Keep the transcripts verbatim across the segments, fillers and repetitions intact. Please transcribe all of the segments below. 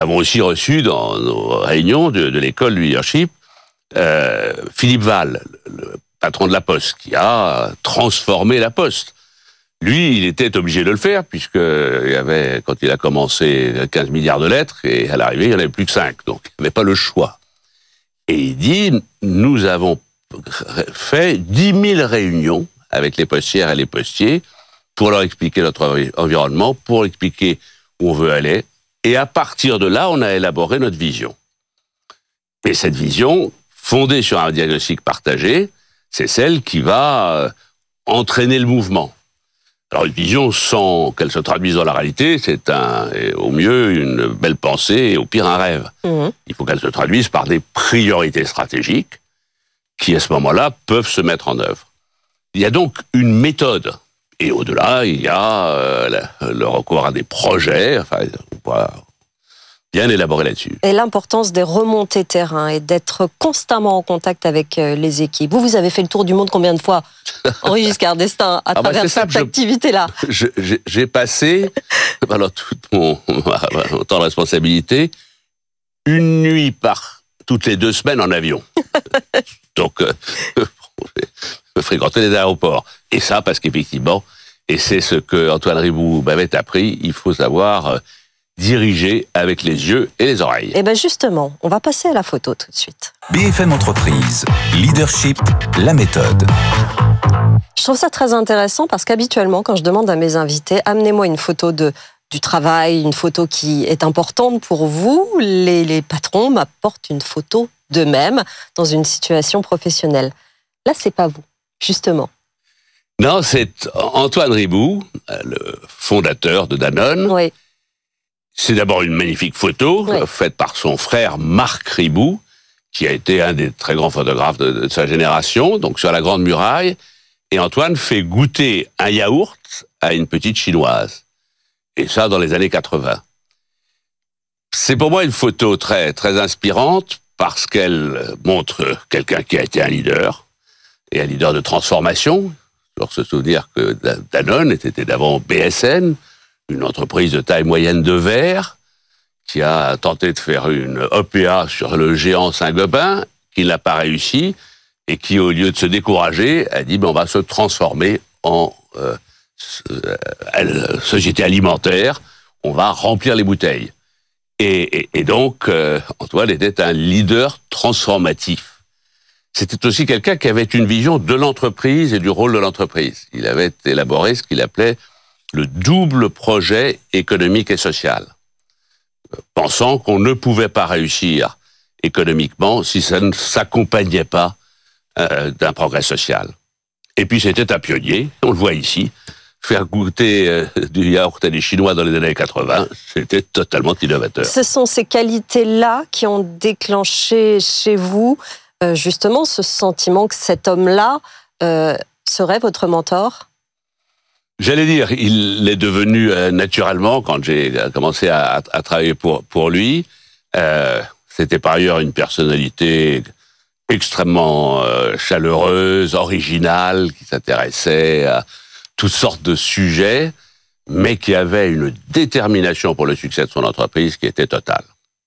avons aussi reçu dans nos réunions de, de l'école du leadership euh, Philippe Val, le patron de la Poste, qui a transformé la Poste. Lui, il était obligé de le faire, puisque il y avait, quand il a commencé, quinze milliards de lettres, et à l'arrivée, il n'y en avait plus que cinq. Donc, il n'y avait pas le choix. Et il dit, nous avons fait dix mille réunions avec les postières et les postiers pour leur expliquer notre environnement, pour expliquer où on veut aller. Et à partir de là, on a élaboré notre vision. Et cette vision, fondée sur un diagnostic partagé, c'est celle qui va entraîner le mouvement. Alors une vision sans qu'elle se traduise dans la réalité, c'est un, au mieux une belle pensée et au pire un rêve. Mmh. Il faut qu'elle se traduise par des priorités stratégiques qui, à ce moment-là, peuvent se mettre en œuvre. Il y a donc une méthode. Et au-delà, il y a euh, le recours à des projets. Enfin, on va bien élaborer là-dessus. Et l'importance des remontées terrain et d'être constamment en contact avec les équipes. Vous, vous avez fait le tour du monde combien de fois, Henri Giscard d'Estaing, à ah travers bah cette simple, activité-là je, je, J'ai passé, pendant tout mon, mon temps de responsabilité, une nuit par toutes les deux semaines en avion. Donc, euh, je fréquentais les aéroports. Et ça, parce qu'effectivement, et c'est ce que Antoine Riboud m'avait appris, il faut savoir euh, diriger avec les yeux et les oreilles. Et bien justement, on va passer à la photo tout de suite. B F M Entreprise, leadership, la méthode. Je trouve ça très intéressant parce qu'habituellement, quand je demande à mes invités, amenez-moi une photo de, du travail, une photo qui est importante pour vous, les, les patrons m'apportent une photo d'eux-mêmes dans une situation professionnelle. Là, c'est pas vous, justement. Non, c'est Antoine Riboud, le fondateur de Danone. Oui. C'est d'abord une magnifique photo, oui. faite par son frère Marc Riboud, qui a été un des très grands photographes de, de sa génération, donc sur la Grande Muraille. Et Antoine fait goûter un yaourt à une petite chinoise. Et ça, dans les années quatre-vingts. C'est pour moi une photo très, très inspirante, parce qu'elle montre quelqu'un qui a été un leader, et un leader de transformation. Il faut se souvenir que Danone était d'avant B S N, une entreprise de taille moyenne de verre, qui a tenté de faire une O P A sur le géant Saint-Gobain, qui n'a pas réussi, et qui, au lieu de se décourager, a dit ben, on va se transformer en euh, euh, société alimentaire, on va remplir les bouteilles. Et, et, et donc, euh, Antoine était un leader transformatif. C'était aussi quelqu'un qui avait une vision de l'entreprise et du rôle de l'entreprise. Il avait élaboré ce qu'il appelait le double projet économique et social, pensant qu'on ne pouvait pas réussir économiquement si ça ne s'accompagnait pas euh, d'un progrès social. Et puis c'était un pionnier, on le voit ici, faire goûter euh, du yaourt à des Chinois dans les années quatre-vingts, c'était totalement innovateur. Ce sont ces qualités-là qui ont déclenché chez vous euh, justement ce sentiment que cet homme-là euh, serait votre mentor ? J'allais dire, il l'est devenu euh, naturellement quand j'ai commencé à, à, à travailler pour, pour lui. Euh, c'était par ailleurs une personnalité extrêmement euh, chaleureuse, originale, qui s'intéressait à toutes sortes de sujets, mais qui avait une détermination pour le succès de son entreprise qui était totale.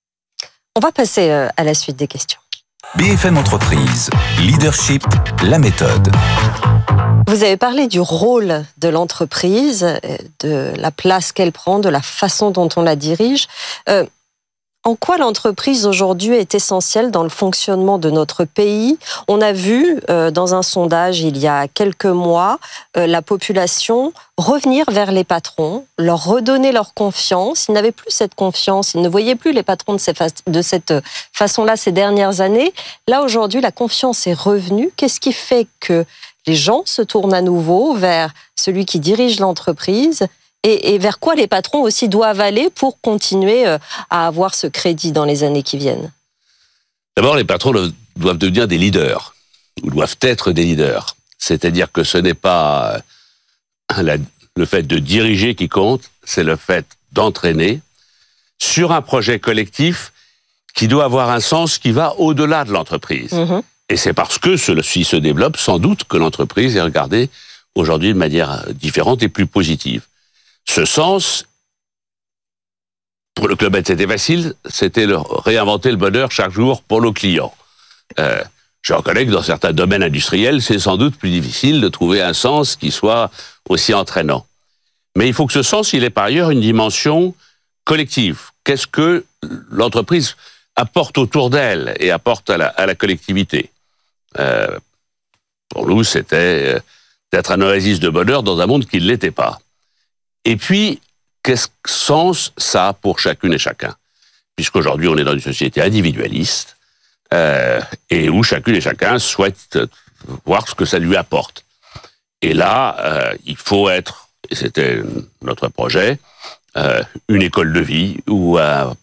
On va passer euh, à la suite des questions. B F M Entreprise, leadership, la méthode. Vous avez parlé du rôle de l'entreprise, de la place qu'elle prend, de la façon dont on la dirige. Euh, en quoi l'entreprise aujourd'hui est essentielle dans le fonctionnement de notre pays ? On a vu euh, dans un sondage il y a quelques mois euh, la population revenir vers les patrons, leur redonner leur confiance. Ils n'avaient plus cette confiance, ils ne voyaient plus les patrons de, ces fa- de cette façon-là ces dernières années. Là aujourd'hui, la confiance est revenue. Qu'est-ce qui fait que les gens se tournent à nouveau vers celui qui dirige l'entreprise et, et vers quoi les patrons aussi doivent aller pour continuer à avoir ce crédit dans les années qui viennent ? D'abord, les patrons doivent devenir des leaders, ou doivent être des leaders. C'est-à-dire que ce n'est pas la, le fait de diriger qui compte, c'est le fait d'entraîner sur un projet collectif qui doit avoir un sens qui va au-delà de l'entreprise. Mmh. Et c'est parce que ceci se développe, sans doute, que l'entreprise est regardée aujourd'hui de manière différente et plus positive. Ce sens, pour le Club Med, c'était facile, c'était le, réinventer le bonheur chaque jour pour nos clients. Euh, je reconnais que dans certains domaines industriels, c'est sans doute plus difficile de trouver un sens qui soit aussi entraînant. Mais il faut que ce sens, il ait par ailleurs une dimension collective. Qu'est-ce que l'entreprise apporte autour d'elle et apporte à la, à la collectivité? euh, Pour nous, c'était d'être un oasis de bonheur dans un monde qui ne l'était pas. Et puis, quel sens ça a pour chacune et chacun? Puisqu'aujourd'hui, on est dans une société individualiste euh, et où chacune et chacun souhaite voir ce que ça lui apporte. Et là, euh, il faut être, et c'était notre projet, euh, une école de vie ou un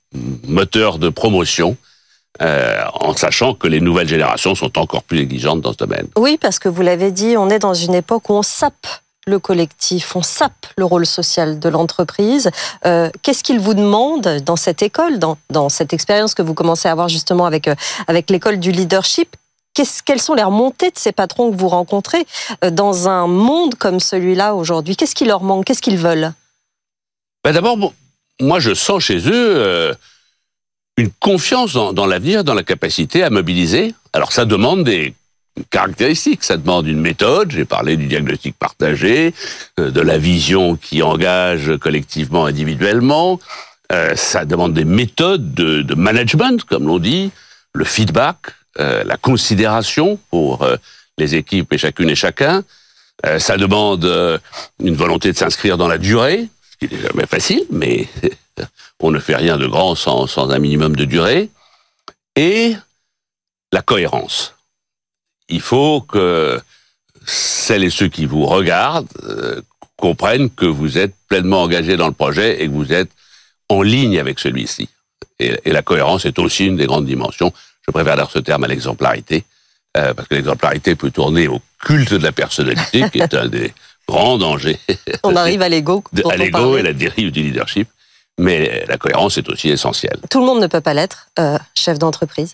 moteur de promotion, Euh, en sachant que les nouvelles générations sont encore plus exigeantes dans ce domaine. Oui, parce que vous l'avez dit, on est dans une époque où on sape le collectif, on sape le rôle social de l'entreprise. Euh, qu'est-ce qu'ils vous demandent dans cette école, dans, dans cette expérience que vous commencez à avoir justement avec, euh, avec l'école du leadership? Qu'est-ce, quelles sont les remontées de ces patrons que vous rencontrez euh, dans un monde comme celui-là aujourd'hui? Qu'est-ce qui leur manque? Qu'est-ce qu'ils veulent? Ben d'abord, bon, moi je sens chez eux euh, une confiance dans, dans l'avenir, dans la capacité à mobiliser. Alors ça demande des caractéristiques, ça demande une méthode, j'ai parlé du diagnostic partagé, euh, de la vision qui engage collectivement, individuellement, euh, ça demande des méthodes de, de management, comme l'on dit, le feedback, euh, la considération pour euh, les équipes et chacune et chacun, euh, ça demande euh, une volonté de s'inscrire dans la durée, ce qui n'est jamais facile, mais on ne fait rien de grand sans, sans un minimum de durée, et la cohérence. Il faut que celles et ceux qui vous regardent euh, comprennent que vous êtes pleinement engagés dans le projet et que vous êtes en ligne avec celui-ci. Et, et la cohérence est aussi une des grandes dimensions. Je préfère dire ce terme à l'exemplarité, euh, parce que l'exemplarité peut tourner au culte de la personnalité, qui est un des grands dangers. On arrive à l'ego. À l'ego et la dérive du leadership. Mais la cohérence est aussi essentielle. Tout le monde ne peut pas l'être, euh, chef d'entreprise.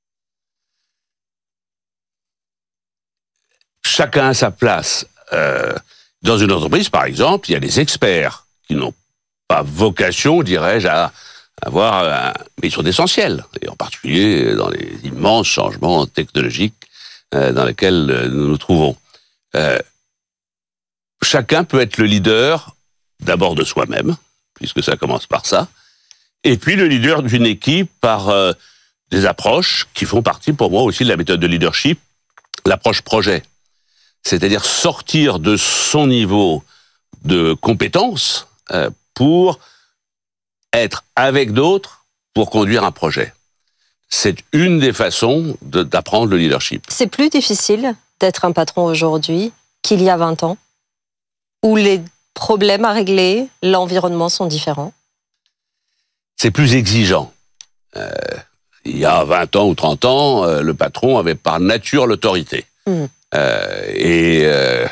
Chacun a sa place. Euh, dans une entreprise, par exemple, il y a des experts qui n'ont pas vocation, dirais-je, à avoir... Un... Mais ils sont essentiels, et en particulier dans les immenses changements technologiques euh, dans lesquels nous nous trouvons. Euh, chacun peut être le leader, d'abord de soi-même, puisque ça commence par ça, et puis le leader d'une équipe par euh, des approches qui font partie pour moi aussi de la méthode de leadership, l'approche projet. C'est-à-dire sortir de son niveau de compétence euh, pour être avec d'autres pour conduire un projet. C'est une des façons de, d'apprendre le leadership. C'est plus difficile d'être un patron aujourd'hui qu'il y a vingt ans, où les problèmes à régler, l'environnement sont différents? C'est plus exigeant. Euh, il y a vingt ans ou trente ans, euh, le patron avait par nature l'autorité. Mmh. Euh, et euh,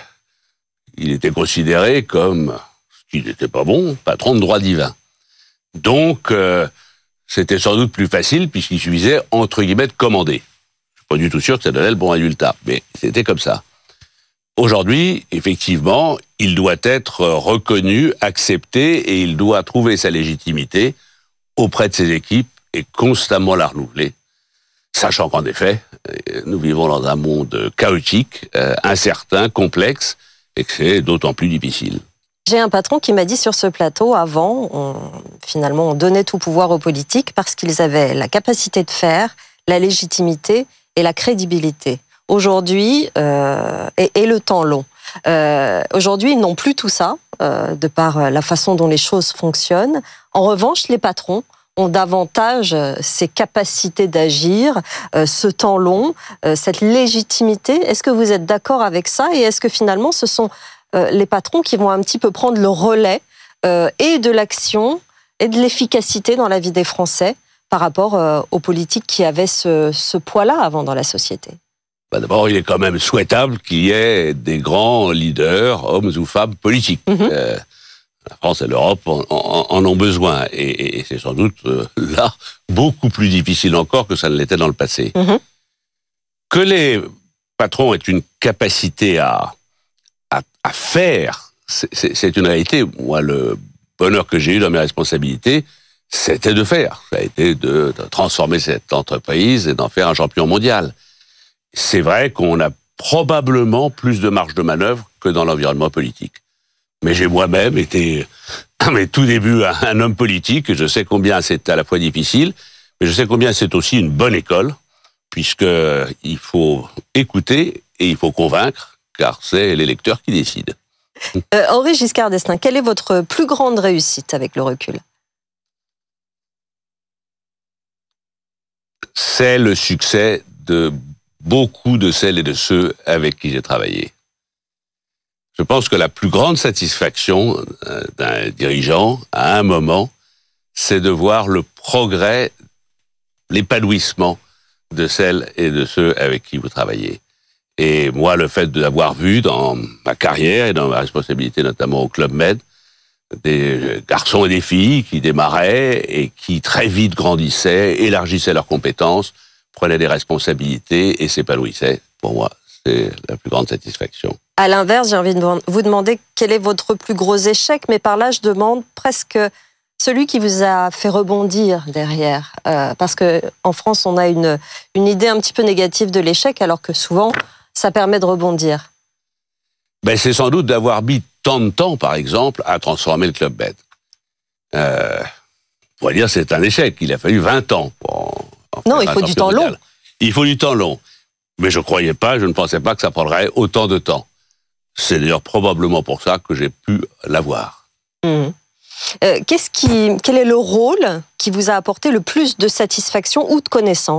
il était considéré comme, ce qui n'était pas bon, patron de droit divin. Donc, euh, c'était sans doute plus facile puisqu'il suffisait, entre guillemets, de commander. Je suis pas du tout sûr que ça donnait le bon résultat, mais c'était comme ça. Aujourd'hui, effectivement, il doit être reconnu, accepté, et il doit trouver sa légitimité auprès de ses équipes et constamment la renouveler, sachant qu'en effet, nous vivons dans un monde chaotique, euh, incertain, complexe, et que c'est d'autant plus difficile. J'ai un patron qui m'a dit sur ce plateau, avant, on, finalement, on donnait tout pouvoir aux politiques parce qu'ils avaient la capacité de faire, la légitimité et la crédibilité. Aujourd'hui, euh, et, et le temps long. Euh, aujourd'hui, ils n'ont plus tout ça, euh, de par la façon dont les choses fonctionnent. En revanche, les patrons ont davantage ces capacités d'agir, euh, ce temps long, euh, cette légitimité. Est-ce que vous êtes d'accord avec ça? Et est-ce que finalement, ce sont euh, les patrons qui vont un petit peu prendre le relais euh, et de l'action et de l'efficacité dans la vie des Français par rapport euh, aux politiques qui avaient ce, ce poids-là avant dans la société? Bah d'abord, il est quand même souhaitable qu'il y ait des grands leaders, hommes ou femmes politiques. Mmh. Euh, la France et l'Europe en, en, en ont besoin. Et, et c'est sans doute euh, là beaucoup plus difficile encore que ça ne l'était dans le passé. Mmh. Que les patrons aient une capacité à, à, à faire, c'est, c'est, c'est une réalité. Moi, le bonheur que j'ai eu dans mes responsabilités, c'était de faire. Ça a été de, de transformer cette entreprise et d'en faire un champion mondial. C'est vrai qu'on a probablement plus de marge de manœuvre que dans l'environnement politique. Mais j'ai moi-même été, à mes tout débuts, un homme politique. Je sais combien c'est à la fois difficile, mais je sais combien c'est aussi une bonne école, puisqu'il faut écouter et il faut convaincre, car c'est l'électeur qui décide. Euh, Henri Giscard d'Estaing, quelle est votre plus grande réussite avec le recul ? C'est le succès de beaucoup de celles et de ceux avec qui j'ai travaillé. Je pense que la plus grande satisfaction d'un dirigeant, à un moment, c'est de voir le progrès, l'épanouissement de celles et de ceux avec qui vous travaillez. Et moi, le fait d'avoir vu dans ma carrière et dans ma responsabilité, notamment au Club Med, des garçons et des filles qui démarraient et qui très vite grandissaient, élargissaient leurs compétences, prenaient des responsabilités et s'épanouissaient, pour moi, c'est la plus grande satisfaction. À l'inverse, j'ai envie de vous demander quel est votre plus gros échec, mais par là, je demande presque celui qui vous a fait rebondir derrière. Euh, parce qu'en France, on a une, une idée un petit peu négative de l'échec, alors que souvent, ça permet de rebondir. Ben, c'est sans doute d'avoir mis tant de temps, par exemple, à transformer le Club Med. Euh, on va dire que c'est un échec. Il a fallu vingt ans pour en Non, il faut du temps long. Il faut du temps long. Mais je ne croyais pas, je ne pensais pas que ça prendrait autant de temps. C'est d'ailleurs probablement pour ça que j'ai pu l'avoir. Mmh. Euh, qu'est-ce qui, quel est le rôle qui vous a apporté le plus de satisfaction ou de connaissance ?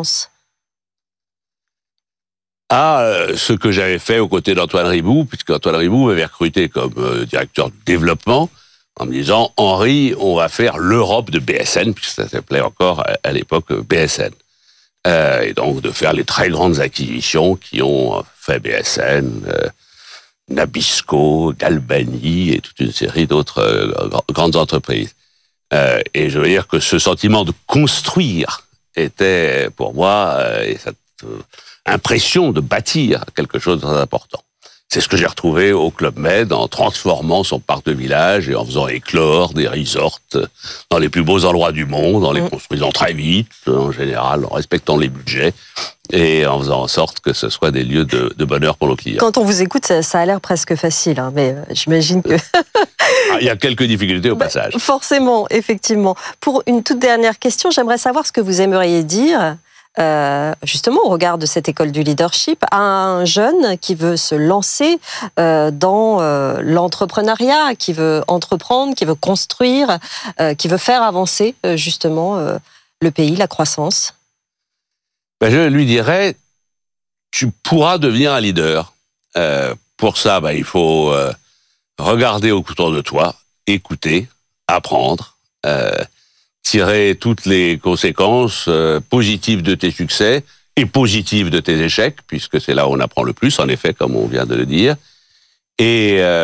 Ah, euh, ce que j'avais fait aux côtés d'Antoine Riboud, puisque Antoine Riboud m'avait recruté comme euh, directeur du développement, en me disant « Henri, on va faire l'Europe de B S N », puisque ça s'appelait encore à, à l'époque B S N. Euh, et donc de faire les très grandes acquisitions qui ont fait B S N, euh, Nabisco, Galbani et toute une série d'autres euh, grandes entreprises. Euh, et je veux dire que ce sentiment de construire était pour moi, euh, et cette euh, impression de bâtir quelque chose de très important. C'est ce que j'ai retrouvé au Club Med en transformant son parc de village et en faisant éclore des resorts dans les plus beaux endroits du monde, en les mmh. construisant très vite, en général, en respectant les budgets et en faisant en sorte que ce soit des lieux de, de bonheur pour nos clients. Quand on vous écoute, ça, ça a l'air presque facile, hein, mais j'imagine que... ah, il y a quelques difficultés au passage. Bah, forcément, effectivement. Pour une toute dernière question, j'aimerais savoir ce que vous aimeriez dire Euh, justement au regard de cette école du leadership, à un jeune qui veut se lancer euh, dans euh, l'entrepreneuriat, qui veut entreprendre, qui veut construire, euh, qui veut faire avancer euh, justement euh, le pays, la croissance? Ben, je lui dirais, tu pourras devenir un leader. Euh, pour ça, ben, il faut euh, regarder autour de toi, écouter, apprendre, euh, tirer toutes les conséquences euh, positives de tes succès et positives de tes échecs, puisque c'est là où on apprend le plus, en effet, comme on vient de le dire. Et euh,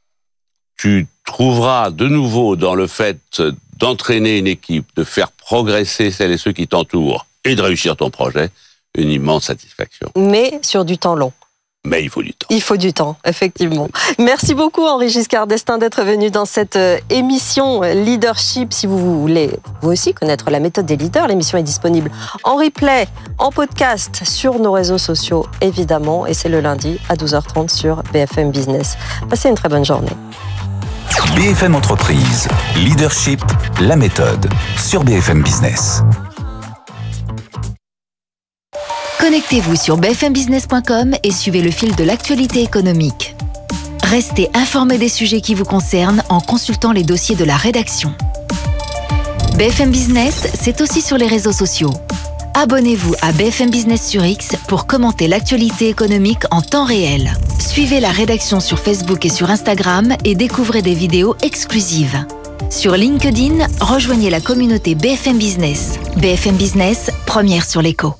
tu trouveras de nouveau dans le fait d'entraîner une équipe, de faire progresser celles et ceux qui t'entourent et de réussir ton projet, une immense satisfaction. Mais sur du temps long. Mais il faut du temps. Il faut du temps, effectivement. Merci beaucoup, Henri Giscard d'Estaing, d'être venu dans cette émission Leadership. Si vous voulez, vous aussi, connaître la méthode des leaders, l'émission est disponible en replay, en podcast, sur nos réseaux sociaux, évidemment. Et c'est le lundi à douze heures trente sur B F M Business. Passez une très bonne journée. B F M Entreprise, Leadership, la méthode, sur B F M Business. Connectez-vous sur b f m business point com et suivez le fil de l'actualité économique. Restez informé des sujets qui vous concernent en consultant les dossiers de la rédaction. B F M Business, c'est aussi sur les réseaux sociaux. Abonnez-vous à B F M Business sur X pour commenter l'actualité économique en temps réel. Suivez la rédaction sur Facebook et sur Instagram et découvrez des vidéos exclusives. Sur LinkedIn, rejoignez la communauté B F M Business. B F M Business, première sur l'écho.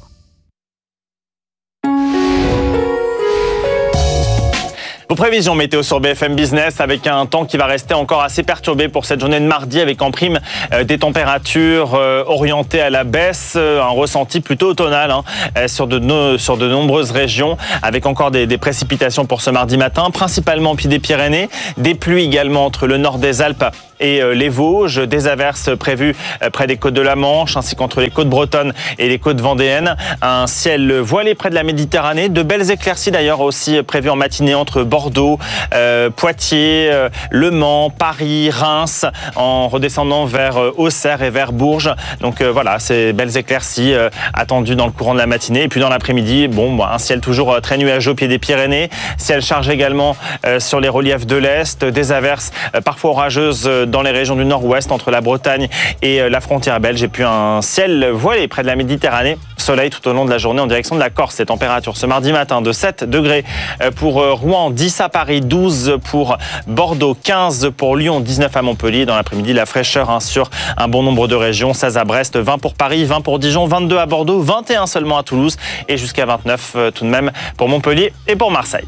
Vos prévisions météo sur B F M Business avec un temps qui va rester encore assez perturbé pour cette journée de mardi avec en prime euh, des températures euh, orientées à la baisse, euh, un ressenti plutôt automnal hein, euh, sur, de no, sur de nombreuses régions avec encore des, des précipitations pour ce mardi matin, principalement au pied des Pyrénées, des pluies également entre le nord des Alpes et euh, les Vosges, des averses prévues euh, près des côtes de la Manche ainsi qu'entre les côtes bretonnes et les côtes vendéennes, un ciel voilé près de la Méditerranée, de belles éclaircies d'ailleurs aussi prévues en matinée entre Bordeaux, euh, Poitiers, euh, Le Mans, Paris, Reims, en redescendant vers euh, Auxerre et vers Bourges. Donc euh, voilà, ces belles éclaircies euh, attendues dans le courant de la matinée. Et puis dans l'après-midi, bon, un ciel toujours euh, très nuageux au pied des Pyrénées, ciel chargé également euh, sur les reliefs de l'Est, des averses euh, parfois orageuses euh, dans les régions du Nord-Ouest entre la Bretagne et euh, la frontière belge. Et puis un ciel voilé près de la Méditerranée. Soleil tout au long de la journée en direction de la Corse. Les températures ce mardi matin de sept degrés pour Rouen, dix à Paris, douze pour Bordeaux, quinze pour Lyon, dix-neuf à Montpellier. Dans l'après-midi, la fraîcheur hein, sur un bon nombre de régions. seize à Brest, vingt pour Paris, vingt pour Dijon, vingt-deux à Bordeaux, vingt et un seulement à Toulouse et jusqu'à vingt-neuf tout de même pour Montpellier et pour Marseille.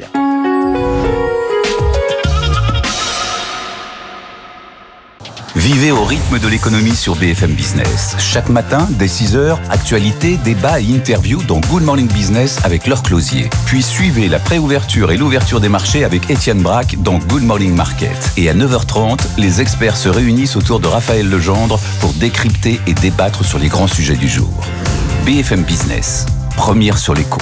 Vivez au rythme de l'économie sur B F M Business. Chaque matin, dès six heures, actualités, débats et interviews dans Good Morning Business avec Laure Closier. Puis suivez la préouverture et l'ouverture des marchés avec Étienne Braque dans Good Morning Market. Et à neuf heures trente, les experts se réunissent autour de Raphaël Legendre pour décrypter et débattre sur les grands sujets du jour. B F M Business, première sur l'écho.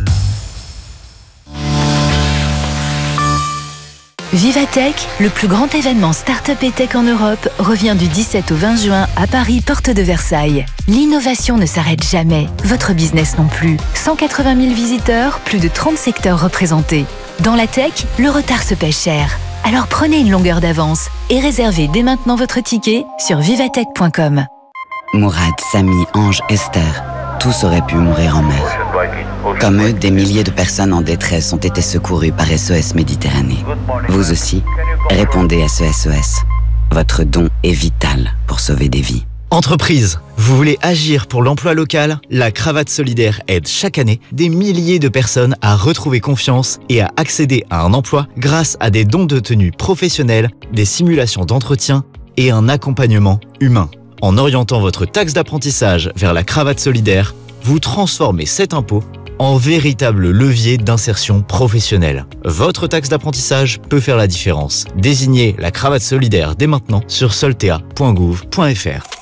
Vivatech, le plus grand événement start-up et tech en Europe, revient du dix-sept au vingt juin à Paris, porte de Versailles. L'innovation ne s'arrête jamais, votre business non plus. cent quatre-vingt mille visiteurs, plus de trente secteurs représentés. Dans la tech, le retard se paie cher. Alors prenez une longueur d'avance et réservez dès maintenant votre ticket sur vivatech point com. Mourad, Samy, Ange, Esther, tous auraient pu mourir en mer. Comme eux, des milliers de personnes en détresse ont été secourues par S O S Méditerranée. Vous aussi, répondez à ce S O S. Votre don est vital pour sauver des vies. Entreprise, vous voulez agir pour l'emploi local ? La Cravate Solidaire aide chaque année des milliers de personnes à retrouver confiance et à accéder à un emploi grâce à des dons de tenue professionnels, des simulations d'entretien et un accompagnement humain. En orientant votre taxe d'apprentissage vers la Cravate Solidaire, vous transformez cet impôt en véritable levier d'insertion professionnelle. Votre taxe d'apprentissage peut faire la différence. Désignez la Cravate Solidaire dès maintenant sur soltea point gouv point f r.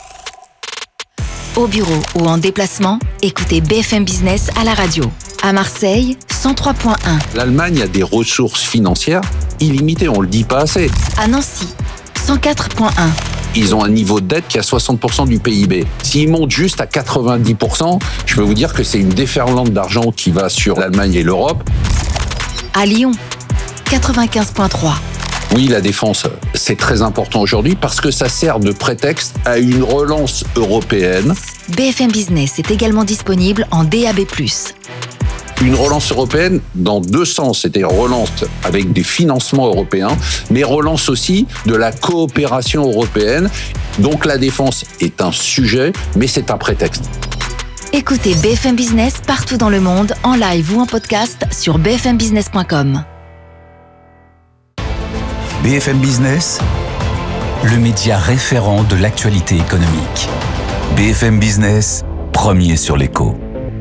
Au bureau ou en déplacement, écoutez B F M Business à la radio. À Marseille, cent trois point un. L'Allemagne a des ressources financières illimitées, on le dit pas assez. À Nancy, cent quatre point un. Ils ont un niveau de dette qui est à soixante pour cent du P I B. S'ils montent juste à quatre-vingt-dix pour cent, je peux vous dire que c'est une déferlante d'argent qui va sur l'Allemagne et l'Europe. À Lyon, quatre-vingt-quinze point trois. Oui, la défense, c'est très important aujourd'hui parce que ça sert de prétexte à une relance européenne. B F M Business est également disponible en D A B plus. Une relance européenne dans deux sens, c'est-à-dire relance avec des financements européens, mais relance aussi de la coopération européenne. Donc la défense est un sujet, mais c'est un prétexte. Écoutez B F M Business partout dans le monde, en live ou en podcast sur b f m business point com. B F M Business, le média référent de l'actualité économique. B F M Business, premier sur l'écho.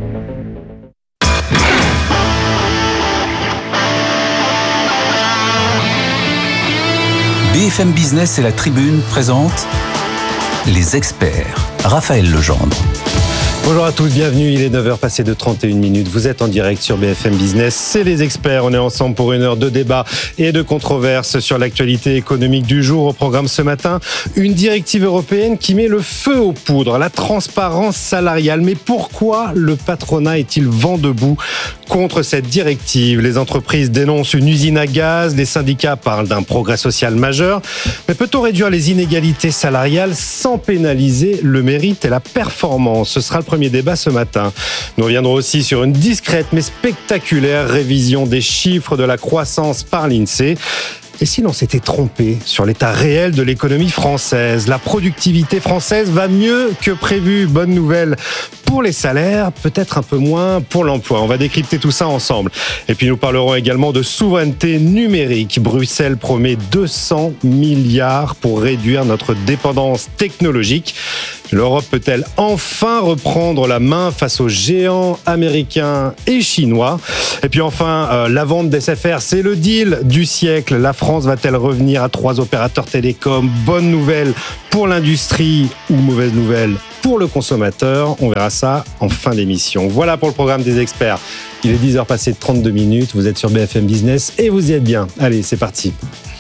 B F M Business et la Tribune présentent les experts. Raphaël Legendre. Bonjour à tous, bienvenue, il est neuf heures passées de trente et une minutes. Vous êtes en direct sur B F M Business, c'est les experts. On est ensemble pour une heure de débat et de controverse sur l'actualité économique du jour. Au programme ce matin, une directive européenne qui met le feu aux poudres, la transparence salariale. Mais pourquoi le patronat est-il vent debout contre cette directive? Les entreprises dénoncent une usine à gaz, les syndicats parlent d'un progrès social majeur. Mais peut-on réduire les inégalités salariales sans pénaliser le mérite et la performance? Ce sera le premier débat ce matin. Nous reviendrons aussi sur une discrète mais spectaculaire révision des chiffres de la croissance par l'INSEE. Et si l'on s'était trompé sur l'état réel de l'économie française? La productivité française va mieux que prévu. Bonne nouvelle pour les salaires, peut-être un peu moins pour l'emploi. On va décrypter tout ça ensemble. Et puis nous parlerons également de souveraineté numérique. Bruxelles promet deux cents milliards pour réduire notre dépendance technologique. L'Europe peut-elle enfin reprendre la main face aux géants américains et chinois? Et puis enfin, euh, la vente d'S F R, c'est le deal du siècle. La France va-t-elle revenir à trois opérateurs télécoms? Bonne nouvelle pour l'industrie ou mauvaise nouvelle pour le consommateur? On verra ça en fin d'émission. Voilà pour le programme des experts. Il est dix heures passées de trente-deux minutes. Vous êtes sur B F M Business et vous y êtes bien. Allez, c'est parti.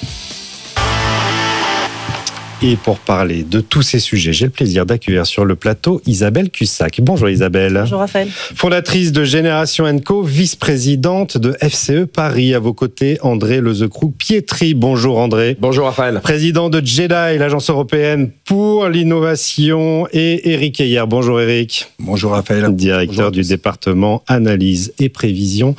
Et pour parler de tous ces sujets, j'ai le plaisir d'accueillir sur le plateau Isabelle Cussac. Bonjour Isabelle. Bonjour Raphaël. Fondatrice de Génération and Co, vice-présidente de F C E Paris. À vos côtés, André Lezecroux-Pietri. Bonjour André. Bonjour Raphaël. Président de JEDI, l'agence européenne pour l'innovation. Et Eric Heyer. Bonjour Eric. Bonjour Raphaël. Directeur Bonjour du département analyse et prévision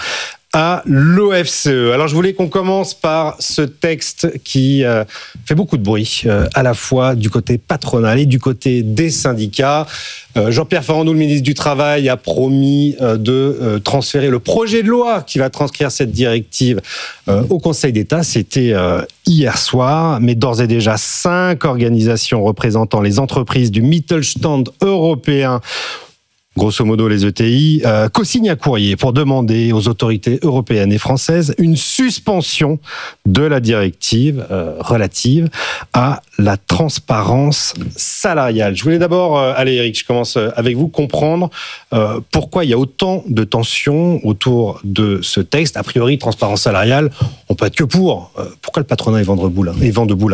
à l'O F C E. Alors je voulais qu'on commence par ce texte qui euh, fait beaucoup de bruit, euh, à la fois du côté patronal et du côté des syndicats. Euh, Jean-Pierre Farandou, le ministre du Travail, a promis euh, de euh, transférer le projet de loi qui va transcrire cette directive euh, au Conseil d'État. C'était euh, hier soir, mais d'ores et déjà cinq organisations représentant les entreprises du Mittelstand européen, grosso modo les E T I, euh, co-signent un courrier pour demander aux autorités européennes et françaises une suspension de la directive euh, relative à la transparence salariale. Je voulais d'abord, euh, allez Eric, je commence avec vous, comprendre euh, pourquoi il y a autant de tensions autour de ce texte. A priori, transparence salariale, on peut être que pour. Euh, pourquoi le patronat est vent debout là, est vent debout là ?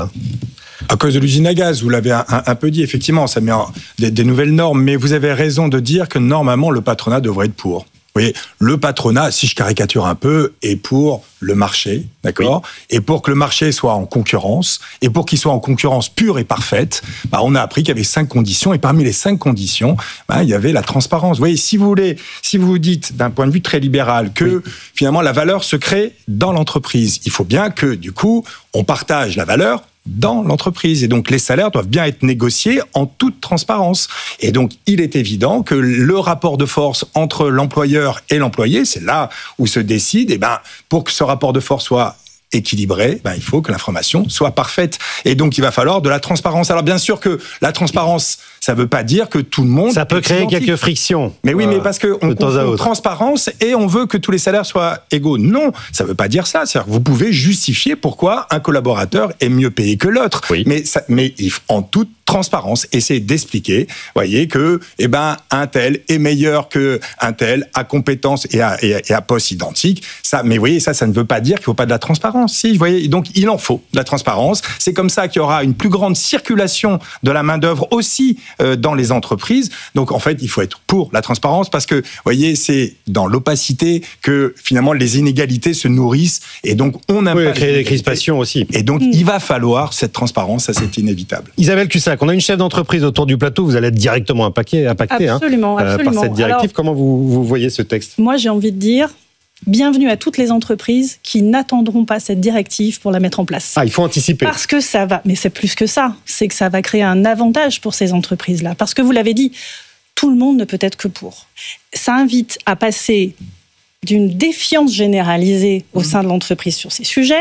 À cause de l'usine à gaz, vous l'avez un, un, un peu dit, effectivement, ça met en, des, des nouvelles normes, mais vous avez raison de dire que normalement, le patronat devrait être pour. Vous voyez, le patronat, si je caricature un peu, est pour le marché, d'accord ? Oui. Et pour que le marché soit en concurrence, et pour qu'il soit en concurrence pure et parfaite, bah, on a appris qu'il y avait cinq conditions, et parmi les cinq conditions, bah, il y avait la transparence. Vous voyez, si vous voulez, si vous vous dites, d'un point de vue très libéral, que oui. finalement la valeur se crée dans l'entreprise, il faut bien que, du coup, on partage la valeur dans l'entreprise. Et donc, les salaires doivent bien être négociés en toute transparence. Et donc, il est évident que le rapport de force entre l'employeur et l'employé, c'est là où se décide, et ben, pour que ce rapport de force soit équilibré, ben, il faut que l'information soit parfaite. Et donc, il va falloir de la transparence. Alors, bien sûr que la transparence, ça ne veut pas dire que tout le monde... Ça peut créer identique. Quelques frictions. Mais oui, euh, mais parce qu'on confond transparence et on veut que tous les salaires soient égaux. Non, ça ne veut pas dire ça. C'est-à-dire que vous pouvez justifier pourquoi un collaborateur est mieux payé que l'autre. Oui. Mais, ça, mais en toute transparence, essayer d'expliquer, voyez, que eh ben, un tel est meilleur qu'un tel, à compétence et à, et, à, et à poste identique. Ça, mais vous voyez, ça, ça ne veut pas dire qu'il ne faut pas de la transparence. Si, vous voyez, donc il en faut de la transparence. C'est comme ça qu'il y aura une plus grande circulation de la main-d'œuvre aussi euh, dans les entreprises. Donc, en fait, il faut être pour la transparence parce que, vous voyez, c'est dans l'opacité que, finalement, les inégalités se nourrissent et donc on n'a oui, pas... créer des crispations aussi. Et donc, mmh. il va falloir cette transparence, ça, c'est inévitable. Isabelle Cussac, on a une chef d'entreprise autour du plateau, vous allez être directement impacté, impacté absolument, hein, absolument. par cette directive. Alors, comment vous, vous voyez ce texte ? Moi, j'ai envie de dire... Bienvenue à toutes les entreprises qui n'attendront pas cette directive pour la mettre en place. Ah, il faut anticiper. Parce que ça va, mais c'est plus que ça, c'est que ça va créer un avantage pour ces entreprises-là. Parce que vous l'avez dit, tout le monde ne peut être que pour. Ça invite à passer d'une défiance généralisée au sein de l'entreprise sur ces sujets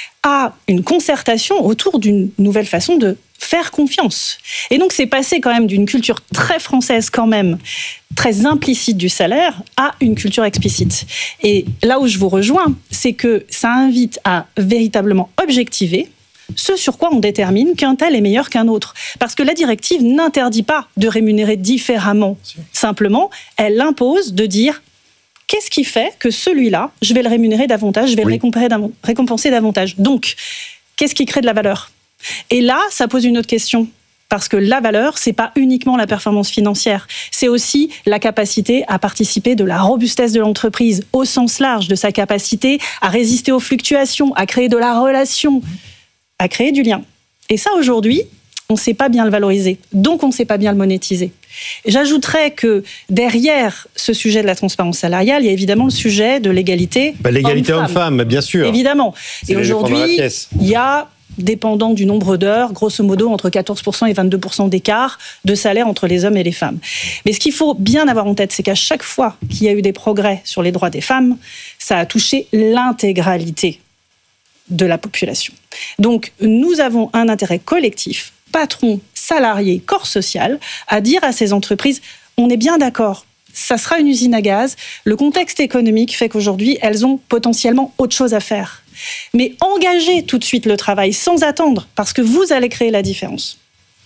à une concertation autour d'une nouvelle façon de faire confiance. Et donc, c'est passé quand même d'une culture très française quand même, très implicite du salaire, à une culture explicite. Et là où je vous rejoins, c'est que ça invite à véritablement objectiver ce sur quoi on détermine qu'un tel est meilleur qu'un autre. Parce que la directive n'interdit pas de rémunérer différemment. Simplement, elle impose de dire qu'est-ce qui fait que celui-là, je vais le rémunérer davantage, je vais oui. le récompenser davantage. Donc, qu'est-ce qui crée de la valeur ? Et là, ça pose une autre question. Parce que la valeur, c'est pas uniquement la performance financière. C'est aussi la capacité à participer de la robustesse de l'entreprise, au sens large, de sa capacité à résister aux fluctuations, à créer de la relation, à créer du lien. Et ça, aujourd'hui, on ne sait pas bien le valoriser. Donc, on ne sait pas bien le monétiser. J'ajouterais que derrière ce sujet de la transparence salariale, il y a évidemment le sujet de l'égalité. Bah, l'égalité homme-femme, homme bien sûr. Évidemment. C'est et aujourd'hui, il y a, dépendant du nombre d'heures, grosso modo entre quatorze pour cent et vingt-deux pour cent d'écart de salaire entre les hommes et les femmes. Mais ce qu'il faut bien avoir en tête, c'est qu'à chaque fois qu'il y a eu des progrès sur les droits des femmes, ça a touché l'intégralité de la population. Donc, nous avons un intérêt collectif, patrons, salariés, corps social, à dire à ces entreprises, on est bien d'accord, ça sera une usine à gaz, le contexte économique fait qu'aujourd'hui, elles ont potentiellement autre chose à faire. Mais engagez tout de suite le travail sans attendre, parce que vous allez créer la différence. André ?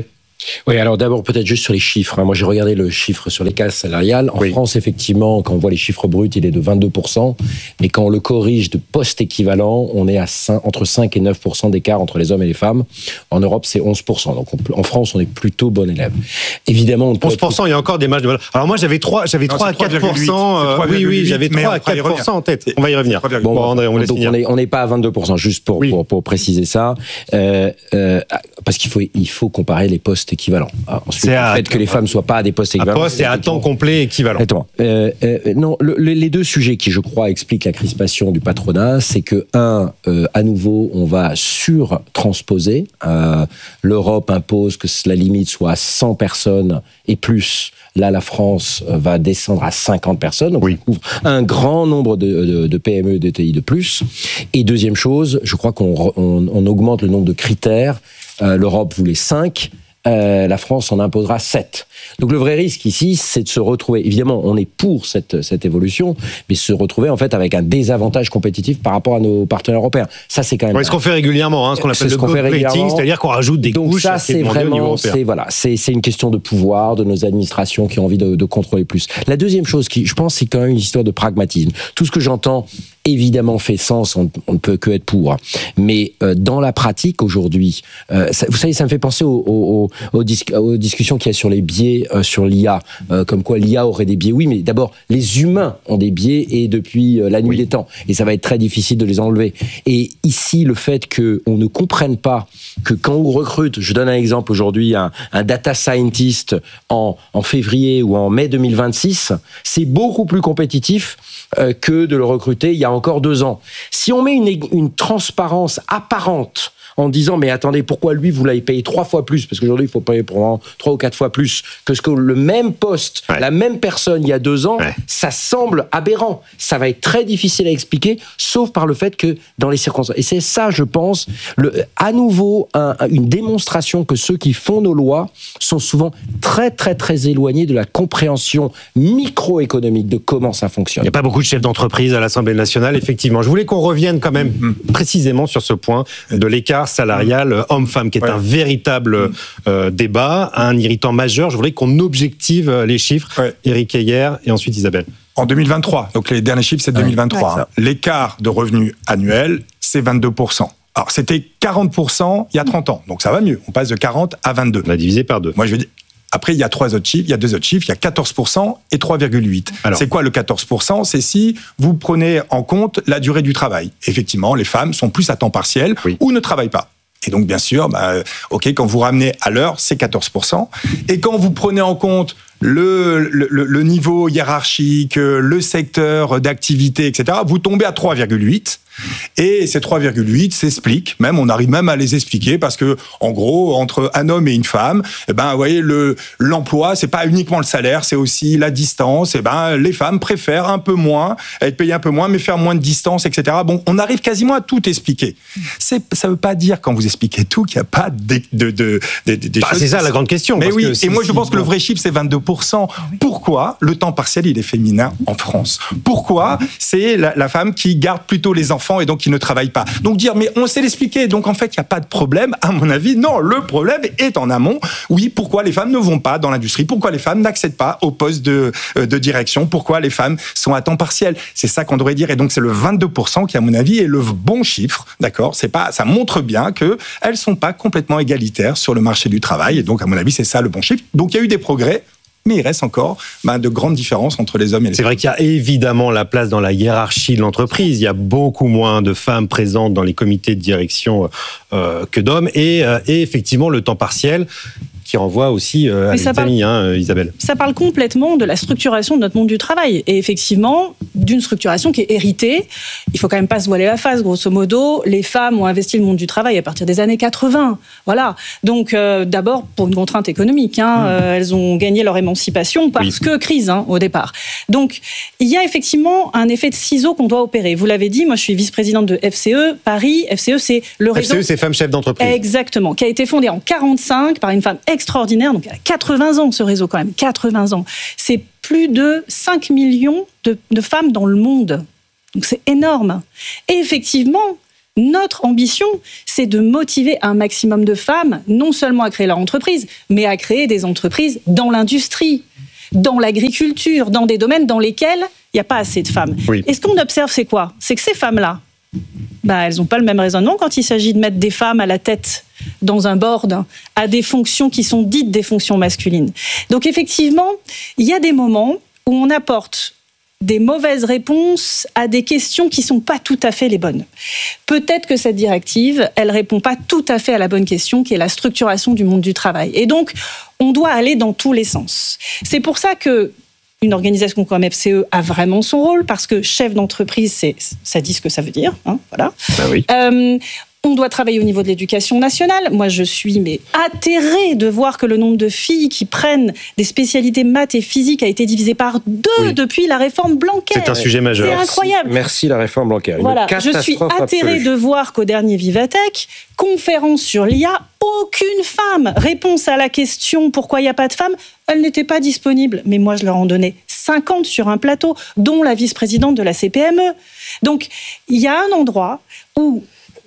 Oui, alors d'abord peut-être juste sur les chiffres. Moi j'ai regardé le chiffre sur les cases salariales. En oui. France, effectivement, quand on voit les chiffres bruts, il est de vingt-deux pour cent. Mais quand on le corrige de postes équivalents, on est à cinq, entre cinq et neuf pour cent d'écart entre les hommes et les femmes. En Europe, c'est onze pour cent. Donc on, en France, on est plutôt bon élève. Évidemment, on peut onze pour cent, être... il y a encore des marges de valeur. Alors moi j'avais trois, j'avais non, trois à quatre pour cent. Euh, oui, oui, j'avais trois à quatre pour cent en tête. On va y revenir. Bon, bon André, on laisse finir. On n'est pas à vingt-deux pour cent, juste pour, oui. pour, pour préciser ça. Euh, euh, parce qu'il faut, il faut comparer les postes équivalents. Ensuite, le fait que les femmes ne soient pas à des postes équivalents. Un poste et à temps complet équivalent. Euh, euh, non, le, les deux sujets qui, je crois, expliquent la crispation du patronat, c'est que, un, euh, à nouveau, on va sur-transposer. Euh, L'Europe impose que la limite soit à cent personnes et plus. Là, la France va descendre à cinquante personnes. Donc, oui. on couvre un grand nombre de, de, de P M E et de T I de plus. Et deuxième chose, je crois qu'on on, on augmente le nombre de critères. Euh, L'Europe voulait cinq. Euh, la France en imposera sept. Donc le vrai risque ici, c'est de se retrouver, évidemment, on est pour cette, cette évolution, mais se retrouver en fait avec un désavantage compétitif par rapport à nos partenaires européens. Ça, c'est quand même... Ouais, ce qu'on fait régulièrement, hein, ce qu'on appelle ce le gold plating, c'est-à-dire qu'on rajoute des Donc couches. Donc ça, c'est vraiment, c'est, voilà, c'est, c'est une question de pouvoir, de nos administrations qui ont envie de, de contrôler plus. La deuxième chose, qui, je pense, c'est quand même une histoire de pragmatisme. Tout ce que j'entends, évidemment, fait sens, on, on ne peut que être pour. Mais euh, dans la pratique, aujourd'hui, euh, ça, vous savez, ça me fait penser aux, aux, aux, dis- aux discussions qu'il y a sur les biais, euh, sur l'I A, euh, comme quoi l'I A aurait des biais. Oui, mais d'abord, les humains ont des biais et depuis euh, la nuit oui. des temps. Et ça va être très difficile de les enlever. Et ici, le fait qu'on ne comprenne pas que quand on recrute, je donne un exemple aujourd'hui, un, un data scientist en, en février ou en mai deux mille vingt-six, c'est beaucoup plus compétitif euh, que de le recruter il y a encore deux ans. Si on met une, une transparence apparente en disant mais attendez, pourquoi lui vous l'avez payé trois fois plus, parce qu'aujourd'hui il faut payer pour trois ou quatre fois plus que ce que le même poste, ouais. la même personne il y a deux ans, ouais. ça semble aberrant. Ça va être très difficile à expliquer, sauf par le fait que dans les circonstances. Et c'est ça, je pense, le, à nouveau un, une démonstration que ceux qui font nos lois sont souvent très très très éloignés de la compréhension microéconomique de comment ça fonctionne. Il n'y a pas beaucoup de chefs d'entreprise à l'Assemblée nationale, effectivement. Je voulais qu'on revienne quand même mmh. précisément sur ce point de l'écart salarial homme-femme, qui est ouais. un véritable euh, débat, un irritant majeur. Je voudrais qu'on objective les chiffres. Ouais. Éric Heyer et ensuite Isabelle. En deux mille vingt-trois, donc les derniers chiffres, c'est deux mille vingt-trois. Ouais, hein. L'écart de revenus annuel, c'est vingt-deux pour cent. Alors, c'était quarante pour cent il y a trente ans, donc ça va mieux. On passe de quarante à vingt-deux. On a divisé par deux. Moi, je veux dire... Après, il y a trois autres chiffres, il y a deux autres chiffres, il y a quatorze pour cent et trois virgule huit. Alors, c'est quoi le quatorze pour cent ? C'est si vous prenez en compte la durée du travail. Effectivement, les femmes sont plus à temps partiel oui. ou ne travaillent pas. Et donc, bien sûr, bah, ok, quand vous ramenez à l'heure, c'est quatorze pour cent. Et quand vous prenez en compte le, le, le niveau hiérarchique, le secteur d'activité, et cetera, vous tombez à trois virgule huit. Et ces trois virgule huit s'expliquent, même on arrive même à les expliquer parce que en gros entre un homme et une femme, eh ben vous voyez le l'emploi c'est pas uniquement le salaire, c'est aussi la distance. Et eh ben les femmes préfèrent un peu moins, être payées un peu moins, mais faire moins de distance, et cetera. Bon, on arrive quasiment à tout expliquer. C'est ça veut pas dire quand vous expliquez tout qu'il y a pas de de de, de, de bah, choses. C'est ça la grande question. Mais parce oui. Que et si, moi je si, pense bon. que le vrai chiffre c'est vingt-deux pour cent. Pourquoi le temps partiel il est féminin en France ? Pourquoi c'est la, la femme qui garde plutôt les enfants et donc qui ne travaillent pas. Donc dire, mais on sait l'expliquer, donc en fait, il n'y a pas de problème, à mon avis. Non, le problème est en amont. Oui, pourquoi les femmes ne vont pas dans l'industrie ? Pourquoi les femmes n'accèdent pas au poste de, de direction ? Pourquoi les femmes sont à temps partiel ? C'est ça qu'on devrait dire. Et donc, c'est le vingt-deux pour cent qui, à mon avis, est le bon chiffre. D'accord ? C'est pas, ça montre bien qu'elles ne sont pas complètement égalitaires sur le marché du travail. Et donc, à mon avis, c'est ça le bon chiffre. Donc, il y a eu des progrès. Mais il reste encore bah, de grandes différences entre les hommes et les femmes. C'est vrai qu'il y a évidemment la place dans la hiérarchie de l'entreprise. Il y a beaucoup moins de femmes présentes dans les comités de direction euh, que d'hommes. Et, euh, et effectivement, le temps partiel, qui qui renvoie aussi euh, à l'Italie, hein, Isabelle. Ça parle complètement de la structuration de notre monde du travail. Et effectivement, d'une structuration qui est héritée. Il faut quand même pas se voiler la face, grosso modo. Les femmes ont investi le monde du travail à partir des années quatre-vingts. Voilà. Donc, euh, d'abord, pour une contrainte économique. Hein, mmh. euh, elles ont gagné leur émancipation parce oui. que crise, hein, au départ. Donc, il y a effectivement un effet de ciseaux qu'on doit opérer. Vous l'avez dit, moi, je suis vice-présidente de F C E Paris. F C E, c'est le réseau... F C E, c'est Femmes Chefs d'entreprise. Exactement. Qui a été fondé en quarante-cinq par une femme extraordinaire. Donc, elle a quatre-vingts ans, ce réseau, quand même. quatre-vingts ans. C'est plus de cinq millions de, de femmes dans le monde. Donc, c'est énorme. Et effectivement, notre ambition, c'est de motiver un maximum de femmes, non seulement à créer leur entreprise, mais à créer des entreprises dans l'industrie, dans l'agriculture, dans des domaines dans lesquels il n'y a pas assez de femmes. Oui. Et ce qu'on observe, c'est quoi ? C'est que ces femmes-là, bah, elles n'ont pas le même raisonnement quand il s'agit de mettre des femmes à la tête dans un board, à des fonctions qui sont dites des fonctions masculines. Donc effectivement, il y a des moments où on apporte des mauvaises réponses à des questions qui ne sont pas tout à fait les bonnes. Peut-être que cette directive, elle ne répond pas tout à fait à la bonne question, qui est la structuration du monde du travail. Et donc, on doit aller dans tous les sens. C'est pour ça que une organisation comme F C E a vraiment son rôle, parce que chef d'entreprise, c'est, ça dit ce que ça veut dire. Hein, voilà. Bah oui. Euh, On doit travailler au niveau de l'éducation nationale. Moi, je suis mais atterrée de voir que le nombre de filles qui prennent des spécialités maths et physique a été divisé par deux oui. depuis la réforme Blanquer. C'est un sujet majeur. C'est incroyable. Merci, merci la réforme Blanquer. Voilà, je suis atterrée absolue. de voir qu'au dernier Vivatech, conférence sur l'I A, aucune femme. Réponse à la question pourquoi il n'y a pas de femmes, elle n'était pas disponible. Mais moi, je leur en donnais cinquante sur un plateau, dont la vice-présidente de la C P M E. Donc, il y a un endroit où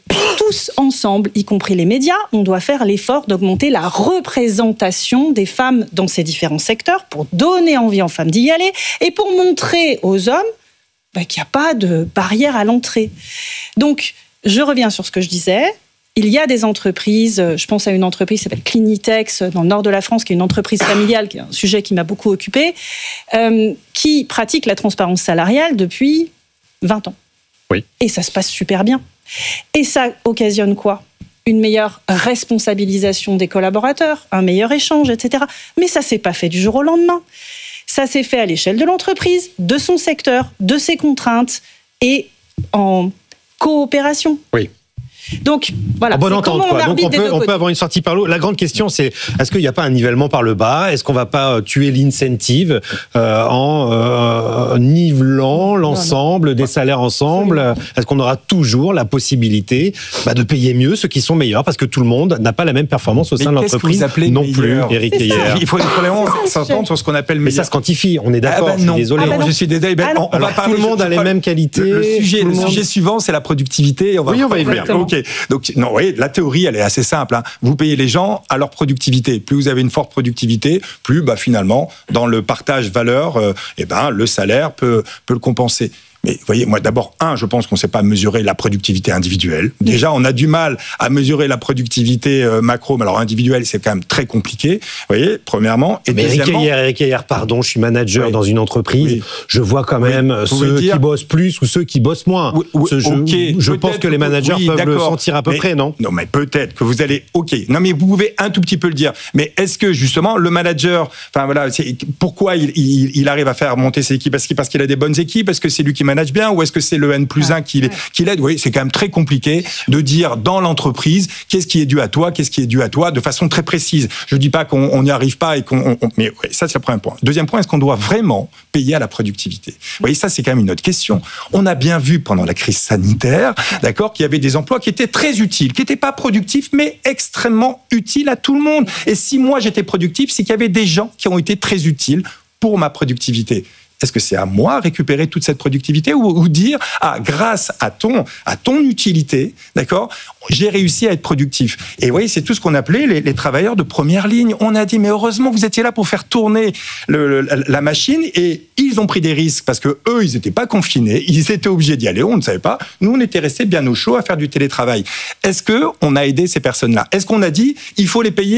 tous ensemble, y compris les médias, on doit faire l'effort d'augmenter la représentation des femmes dans ces différents secteurs pour donner envie aux femmes d'y aller et pour montrer aux hommes bah, qu'il n'y a pas de barrière à l'entrée. Donc, je reviens sur ce que je disais. Il y a des entreprises, je pense à une entreprise qui s'appelle Clinitex dans le nord de la France, qui est une entreprise familiale, qui est un sujet qui m'a beaucoup occupée, euh, qui pratique la transparence salariale depuis vingt ans. Oui. Et ça se passe super bien. Et ça occasionne quoi ? Une meilleure responsabilisation des collaborateurs, un meilleur échange, et cetera. Mais ça ne s'est pas fait du jour au lendemain. Ça s'est fait à l'échelle de l'entreprise, de son secteur, de ses contraintes et en coopération. Oui. Donc, voilà. En bonne entente, quoi. Donc, on peut, on peut avoir une sortie par l'eau. La grande question, c'est est-ce qu'il n'y a pas un nivellement par le bas ? Est-ce qu'on ne va pas tuer l'incentive euh, en euh, nivelant l'ensemble des salaires ensemble ? Est-ce qu'on aura toujours la possibilité bah, de payer mieux ceux qui sont meilleurs ? Parce que tout le monde n'a pas la même performance au sein Mais de l'entreprise. Non meilleur. plus, Éric Heyer. Il faut, il faut vraiment s'entendre sur ce qu'on appelle meilleur. Mais ça se quantifie, on est d'accord. Ah ben non. Je suis désolé. Ah ben non. Je suis désolé. Ben, ah on, on va tout le monde a les mêmes qualités. Le, le sujet, le le sujet suivant, c'est la productivité. On va oui, on va y venir. Ok. Donc, non, oui, la théorie, elle est assez simple. Hein. Vous payez les gens à leur productivité. Plus vous avez une forte productivité, plus, bah, finalement, dans le partage valeur, euh, eh ben, le salaire peut, peut le compenser. Mais vous voyez, moi d'abord, un, je pense qu'on ne sait pas mesurer la productivité individuelle. Déjà, on a du mal à mesurer la productivité euh, macro, mais alors individuelle, c'est quand même très compliqué. Vous voyez, premièrement. Et mais deuxièmement, Éric Heyer, Éric Heyer, pardon, je suis manager oui. dans une entreprise. Oui. Je vois quand même oui. ceux dire... qui bossent plus ou ceux qui bossent moins. Oui, oui, Ce, je okay. je pense que les managers oui, peuvent le sentir à peu mais, près, non ? Non, mais peut-être que vous allez. Ok. Non, mais vous pouvez un tout petit peu le dire. Mais est-ce que justement le manager, enfin voilà, c'est, pourquoi il, il, il arrive à faire monter ses équipes ? Est-ce parce qu'il a des bonnes équipes ? Est-ce que c'est lui qui manage bien ? Ou est-ce que c'est le N plus un qui, qui l'aide? Oui, c'est quand même très compliqué de dire dans l'entreprise qu'est-ce qui est dû à toi, qu'est-ce qui est dû à toi, de façon très précise. Je ne dis pas qu'on n'y arrive pas et qu'on. On, mais ouais, ça, c'est le premier point. Deuxième point, est-ce qu'on doit vraiment payer à la productivité? Vous voyez, ça, c'est quand même une autre question. On a bien vu pendant la crise sanitaire, d'accord, qu'il y avait des emplois qui étaient très utiles, qui n'étaient pas productifs, mais extrêmement utiles à tout le monde. Et si moi j'étais productif, c'est qu'il y avait des gens qui ont été très utiles pour ma productivité. Est-ce que c'est à moi de récupérer toute cette productivité ou, ou dire, ah, grâce à ton, à ton utilité, d'accord, j'ai réussi à être productif. Et vous voyez, c'est tout ce qu'on appelait les, les travailleurs de première ligne. On a dit, mais heureusement, vous étiez là pour faire tourner le, le, la machine et ils ont pris des risques parce que eux, ils n'étaient pas confinés, ils étaient obligés d'y aller, on ne savait pas. Nous, on était restés bien au chaud à faire du télétravail. Est-ce qu'on a aidé ces personnes-là? Est-ce qu'on a dit, il faut les payer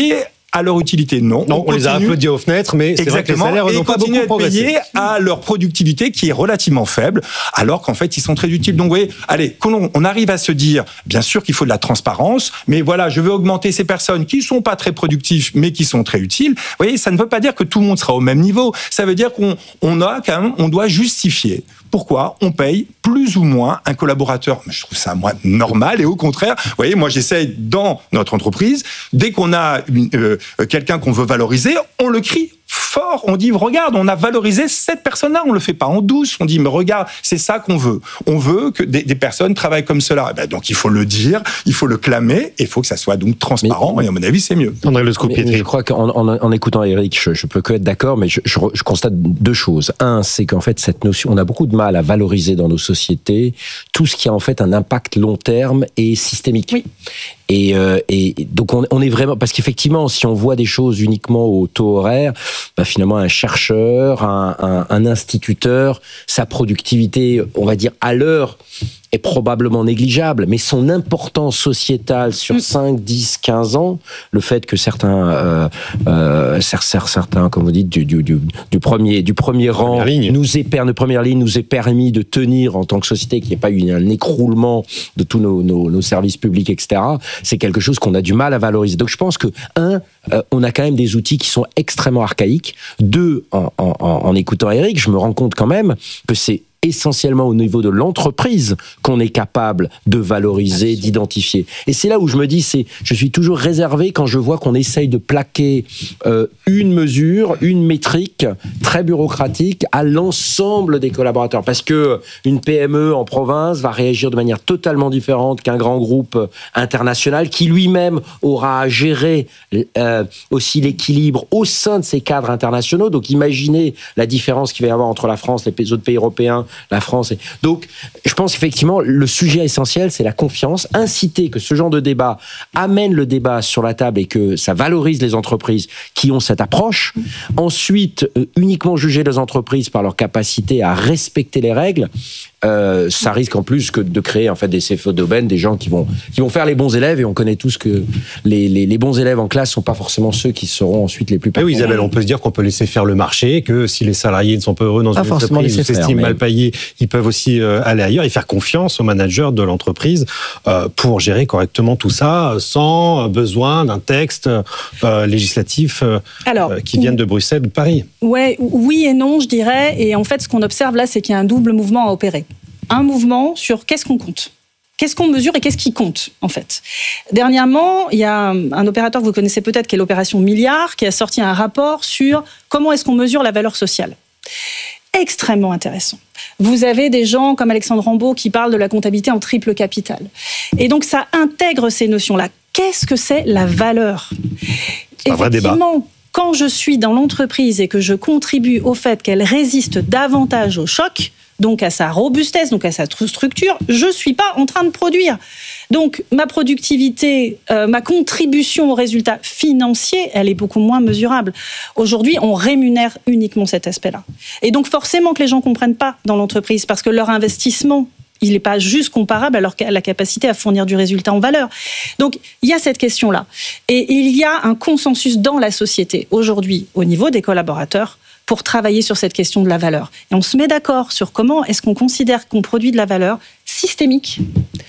à leur utilité? Non. Non, on, on les a applaudis aux fenêtres, mais c'est vrai que les salaires n'ont pas beaucoup progressé. Et à leur productivité qui est relativement faible, alors qu'en fait, ils sont très utiles. Donc, vous voyez, allez, quand on, on arrive à se dire, bien sûr qu'il faut de la transparence, mais voilà, je veux augmenter ces personnes qui sont pas très productives, mais qui sont très utiles. Vous voyez, ça ne veut pas dire que tout le monde sera au même niveau. Ça veut dire qu'on on a quand même, on doit justifier pourquoi on paye plus ou moins un collaborateur. Je trouve ça, moi, normal. Et au contraire, vous voyez, moi, j'essaye dans notre entreprise, dès qu'on a une, euh, quelqu'un qu'on veut valoriser, on le crie fort. On dit, regarde, on a valorisé cette personne-là. On le fait pas en douce. On dit, mais regarde, c'est ça qu'on veut. On veut que des, des personnes travaillent comme cela. Et ben, donc, il faut le dire, il faut le clamer, et il faut que ça soit donc transparent. Mais, et à mon avis, c'est mieux. André Le Scoupietri. Je crois qu'en en, en écoutant Eric, je, je peux que être d'accord, mais je, je, je constate deux choses. Un, c'est qu'en fait, cette notion, on a beaucoup de mal à valoriser dans nos sociétés tout ce qui a en fait un impact long terme et systémique. Oui. Et, euh, et donc on, on est vraiment, parce qu'effectivement, si on voit des choses uniquement au taux horaire, bah finalement un chercheur, un, un, un instituteur, sa productivité, on va dire à l'heure, est probablement négligeable, mais son importance sociétale sur mmh. cinq, dix, quinze ans, le fait que certains, euh, euh, certains, comme vous dites, du, du, du, du premier, du premier rang, nous ait permis, de première ligne, nous ait permis de tenir en tant que société, qu'il n'y ait pas eu un écroulement de tous nos, nos, nos services publics, et cetera. C'est quelque chose qu'on a du mal à valoriser. Donc je pense que un, euh, on a quand même des outils qui sont extrêmement archaïques. Deux, en, en, en écoutant Eric, je me rends compte quand même que c'est essentiellement au niveau de l'entreprise qu'on est capable de valoriser, d'identifier. Et c'est là où je me dis, c'est, je suis toujours réservé quand je vois qu'on essaye de plaquer euh, une mesure, une métrique très bureaucratique à l'ensemble des collaborateurs. Parce que une P M E en province va réagir de manière totalement différente qu'un grand groupe international qui lui-même aura à gérer euh, aussi l'équilibre au sein de ces cadres internationaux. Donc imaginez la différence qu'il va y avoir entre la France, les autres pays européens, la France. Donc, je pense qu'effectivement, le sujet essentiel, c'est la confiance. Inciter que ce genre de débat amène le débat sur la table et que ça valorise les entreprises qui ont cette approche. Ensuite, euh, uniquement juger les entreprises par leur capacité à respecter les règles, euh, ça risque en plus que de créer en fait des C F O d'aubaine, des gens qui vont qui vont faire les bons élèves, et on connaît tous que les les, les bons élèves en classe sont pas forcément ceux qui seront ensuite les plus performants. Oui, Isabelle, on peut se dire qu'on peut laisser faire le marché, que si les salariés ne sont pas heureux dans pas une entreprise ou s'estiment mais... mal payés, ils peuvent aussi euh, aller ailleurs et faire confiance aux managers de l'entreprise euh, pour gérer correctement tout ça sans besoin d'un texte euh, législatif euh, Alors, euh, qui vienne de Bruxelles ou de Paris. Ouais, oui et non, je dirais. Et en fait, ce qu'on observe là, c'est qu'il y a un double mouvement à opérer. Un mouvement sur qu'est-ce qu'on compte, qu'est-ce qu'on mesure et qu'est-ce qui compte, en fait. Dernièrement, il y a un opérateur que vous connaissez peut-être, qui est l'opération Milliard, qui a sorti un rapport sur comment est-ce qu'on mesure la valeur sociale. Extrêmement intéressant. Vous avez des gens comme Alexandre Rambaud qui parlent de la comptabilité en triple capital. Et donc, ça intègre ces notions-là. Qu'est-ce que c'est la valeur ? C'est un vrai débat. Quand je suis dans l'entreprise et que je contribue au fait qu'elle résiste davantage au choc, donc à sa robustesse, donc à sa structure, je ne suis pas en train de produire. Donc ma productivité, euh, ma contribution au résultat financier, elle est beaucoup moins mesurable. Aujourd'hui, on rémunère uniquement cet aspect-là. Et donc forcément que les gens ne comprennent pas dans l'entreprise, parce que leur investissement, il n'est pas juste comparable à, leur, à la capacité à fournir du résultat en valeur. Donc, il y a cette question-là. Et il y a un consensus dans la société, aujourd'hui, au niveau des collaborateurs, pour travailler sur cette question de la valeur. Et on se met d'accord sur comment est-ce qu'on considère qu'on produit de la valeur systémique,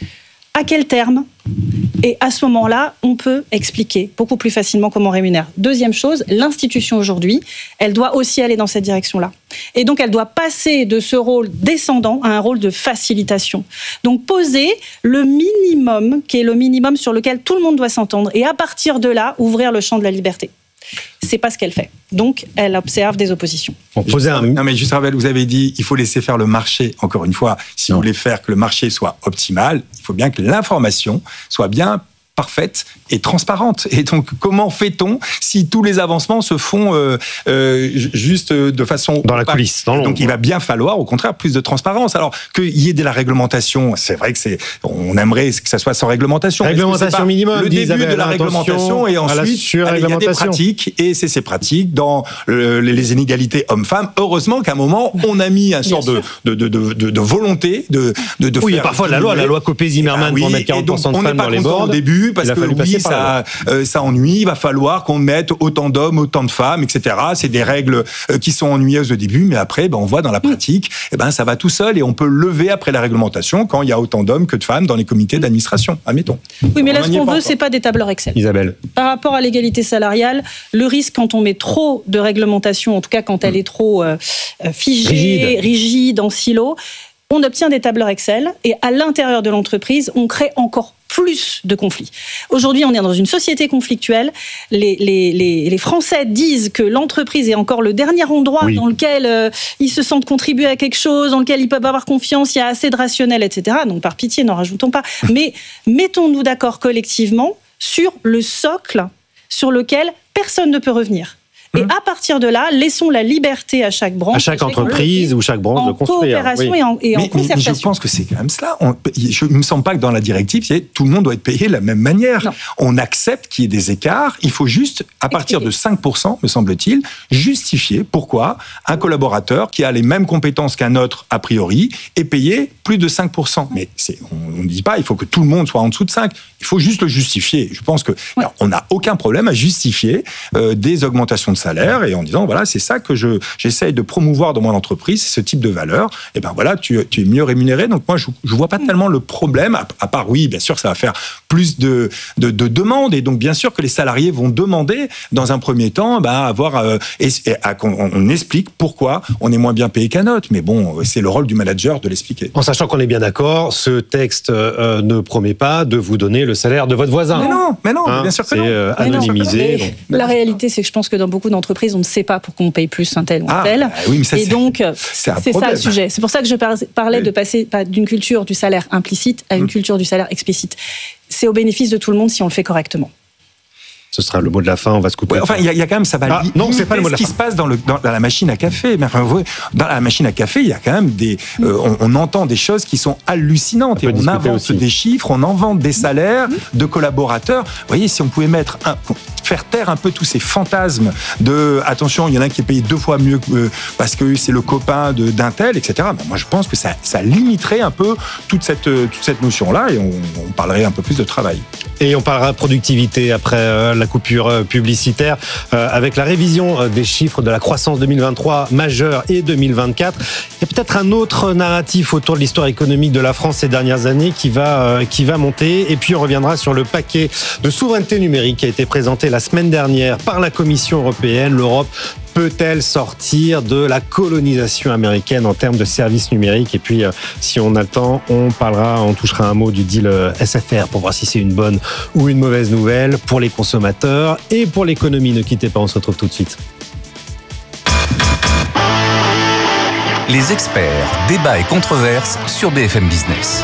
à quel terme, et à ce moment-là, on peut expliquer beaucoup plus facilement comment on rémunère. Deuxième chose, l'institution aujourd'hui, elle doit aussi aller dans cette direction-là. Et donc, elle doit passer de ce rôle descendant à un rôle de facilitation. Donc, poser le minimum, qui est le minimum sur lequel tout le monde doit s'entendre, et à partir de là, ouvrir le champ de la liberté. C'est pas ce qu'elle fait. Donc, elle observe des oppositions. On posait un... Non, mais juste Ravel, vous avez dit, il faut laisser faire le marché. Encore une fois, si non. vous voulez faire que le marché soit optimal, il faut bien que l'information soit bien parfaite et transparente. Et donc, comment fait-on si tous les avancements se font euh, euh, juste de façon... Dans la coulisse, dans l'ombre. Donc, il va bien falloir, au contraire, plus de transparence. Alors, qu'il y ait de la réglementation, c'est vrai que c'est... On aimerait que ça soit sans réglementation. Réglementation minimum, le début de la réglementation et ensuite, allez, il y a des pratiques, et c'est ces pratiques dans le, les inégalités hommes-femmes. Heureusement qu'à un moment, on a mis un sort de, de, de, de, de, de volonté de, de, de oui, faire... parfois, la loi, la loi Copé-Zimmermann, ah, oui, pour mettre quarante pour cent de femmes dans les boards. Au début, début parce que oui, ça, euh, ça ennuie, il va falloir qu'on mette autant d'hommes, autant de femmes, et cetera. C'est des règles euh, qui sont ennuyeuses au début, mais après, ben, on voit dans la pratique, eh ben, ça va tout seul et on peut lever après la réglementation quand il y a autant d'hommes que de femmes dans les comités d'administration, admettons. Oui, mais là, on ce qu'on veut, encore. c'est pas des tableurs Excel. Isabelle. Par rapport à l'égalité salariale, le risque quand on met trop de réglementation, en tout cas quand elle est trop euh, figée, rigide. rigide, en silo, on obtient des tableurs Excel et à l'intérieur de l'entreprise, on crée encore plus de conflits. Aujourd'hui, on est dans une société conflictuelle. Les, les, les, les Français disent que l'entreprise est encore le dernier endroit oui. dans lequel euh, ils se sentent contribuer à quelque chose, dans lequel ils peuvent avoir confiance, il y a assez de rationnel, et cetera. Donc, par pitié, n'en rajoutons pas. Mais mettons-nous d'accord collectivement sur le socle sur lequel personne ne peut revenir. Et à partir de là, laissons la liberté à chaque branche, à chaque entreprise ou chaque branche de construire. En coopération oui. et en, et mais, en concertation. Mais je pense que c'est quand même cela. On, je, il ne me semble pas que dans la directive, tout le monde doit être payé de la même manière. Non. On accepte qu'il y ait des écarts. Il faut juste, à partir Expliquer. de cinq pour cent, me semble-t-il, justifier pourquoi un collaborateur qui a les mêmes compétences qu'un autre, a priori, est payé plus de cinq pour cent. Mais c'est, on ne dit pas il faut que tout le monde soit en dessous de cinq. Il faut juste le justifier. Je pense que ouais. alors, on n'a aucun problème à justifier euh, des augmentations de salaire et en disant voilà c'est ça que je j'essaye de promouvoir dans mon entreprise, c'est ce type de valeur. Et ben voilà tu, tu es mieux rémunéré. Donc moi je je vois pas tellement le problème à, à part oui bien sûr ça va faire plus de, de de demandes et donc bien sûr que les salariés vont demander dans un premier temps ben avoir euh, et, et à, qu'on on explique pourquoi on est moins bien payé qu'un autre. Mais bon c'est le rôle du manager de l'expliquer. En sachant qu'on est bien d'accord, ce texte euh, ne promet pas de vous donner le salaire de votre voisin. Mais non, mais non, hein, bien sûr que c'est non. Euh, anonymisé. Donc... La réalité, c'est que je pense que dans beaucoup d'entreprises, on ne sait pas pourquoi on paye plus un tel ou un ah, tel. Bah oui, mais ça, et c'est, donc, c'est, c'est ça le sujet. C'est pour ça que je parlais oui. de passer d'une culture du salaire implicite à une mmh. culture du salaire explicite. C'est au bénéfice de tout le monde si on le fait correctement. Ce sera le mot de la fin, on va se couper. Ouais, enfin, il y, y a quand même, ça va ah, li- non, c'est pas le mot de la ce qui fin. se passe dans, le, dans, dans la machine à café. Mais enfin, dans la machine à café, il y a quand même des, mmh. euh, on, on entend des choses qui sont hallucinantes. On et on invente aussi. des chiffres, on invente des salaires mmh. de collaborateurs. Vous voyez, si on pouvait mettre un, faire taire un peu tous ces fantasmes de, attention, il y en a un qui est payé deux fois mieux que, euh, parce que c'est le copain de, d'un tel, et cetera. Ben, moi, je pense que ça, ça limiterait un peu toute cette, toute cette notion-là et on, on parlerait un peu plus de travail. Et on parlera productivité après euh, la coupure euh, publicitaire euh, avec la révision euh, des chiffres de la croissance deux mille vingt-trois majeure et deux mille vingt-quatre. Il y a peut-être un autre narratif autour de l'histoire économique de la France ces dernières années qui va, euh, qui va monter. Et puis on reviendra sur le paquet de souveraineté numérique qui a été présenté la semaine dernière par la Commission européenne. L'Europe peut-elle sortir de la colonisation américaine en termes de services numériques? Et puis, euh, si on a le temps, on parlera, on touchera un mot du deal euh, S F R pour voir si c'est une bonne ou une mauvaise nouvelle pour les consommateurs et pour l'économie. Ne quittez pas, on se retrouve tout de suite. Les experts, débats et controverses sur B F M Business.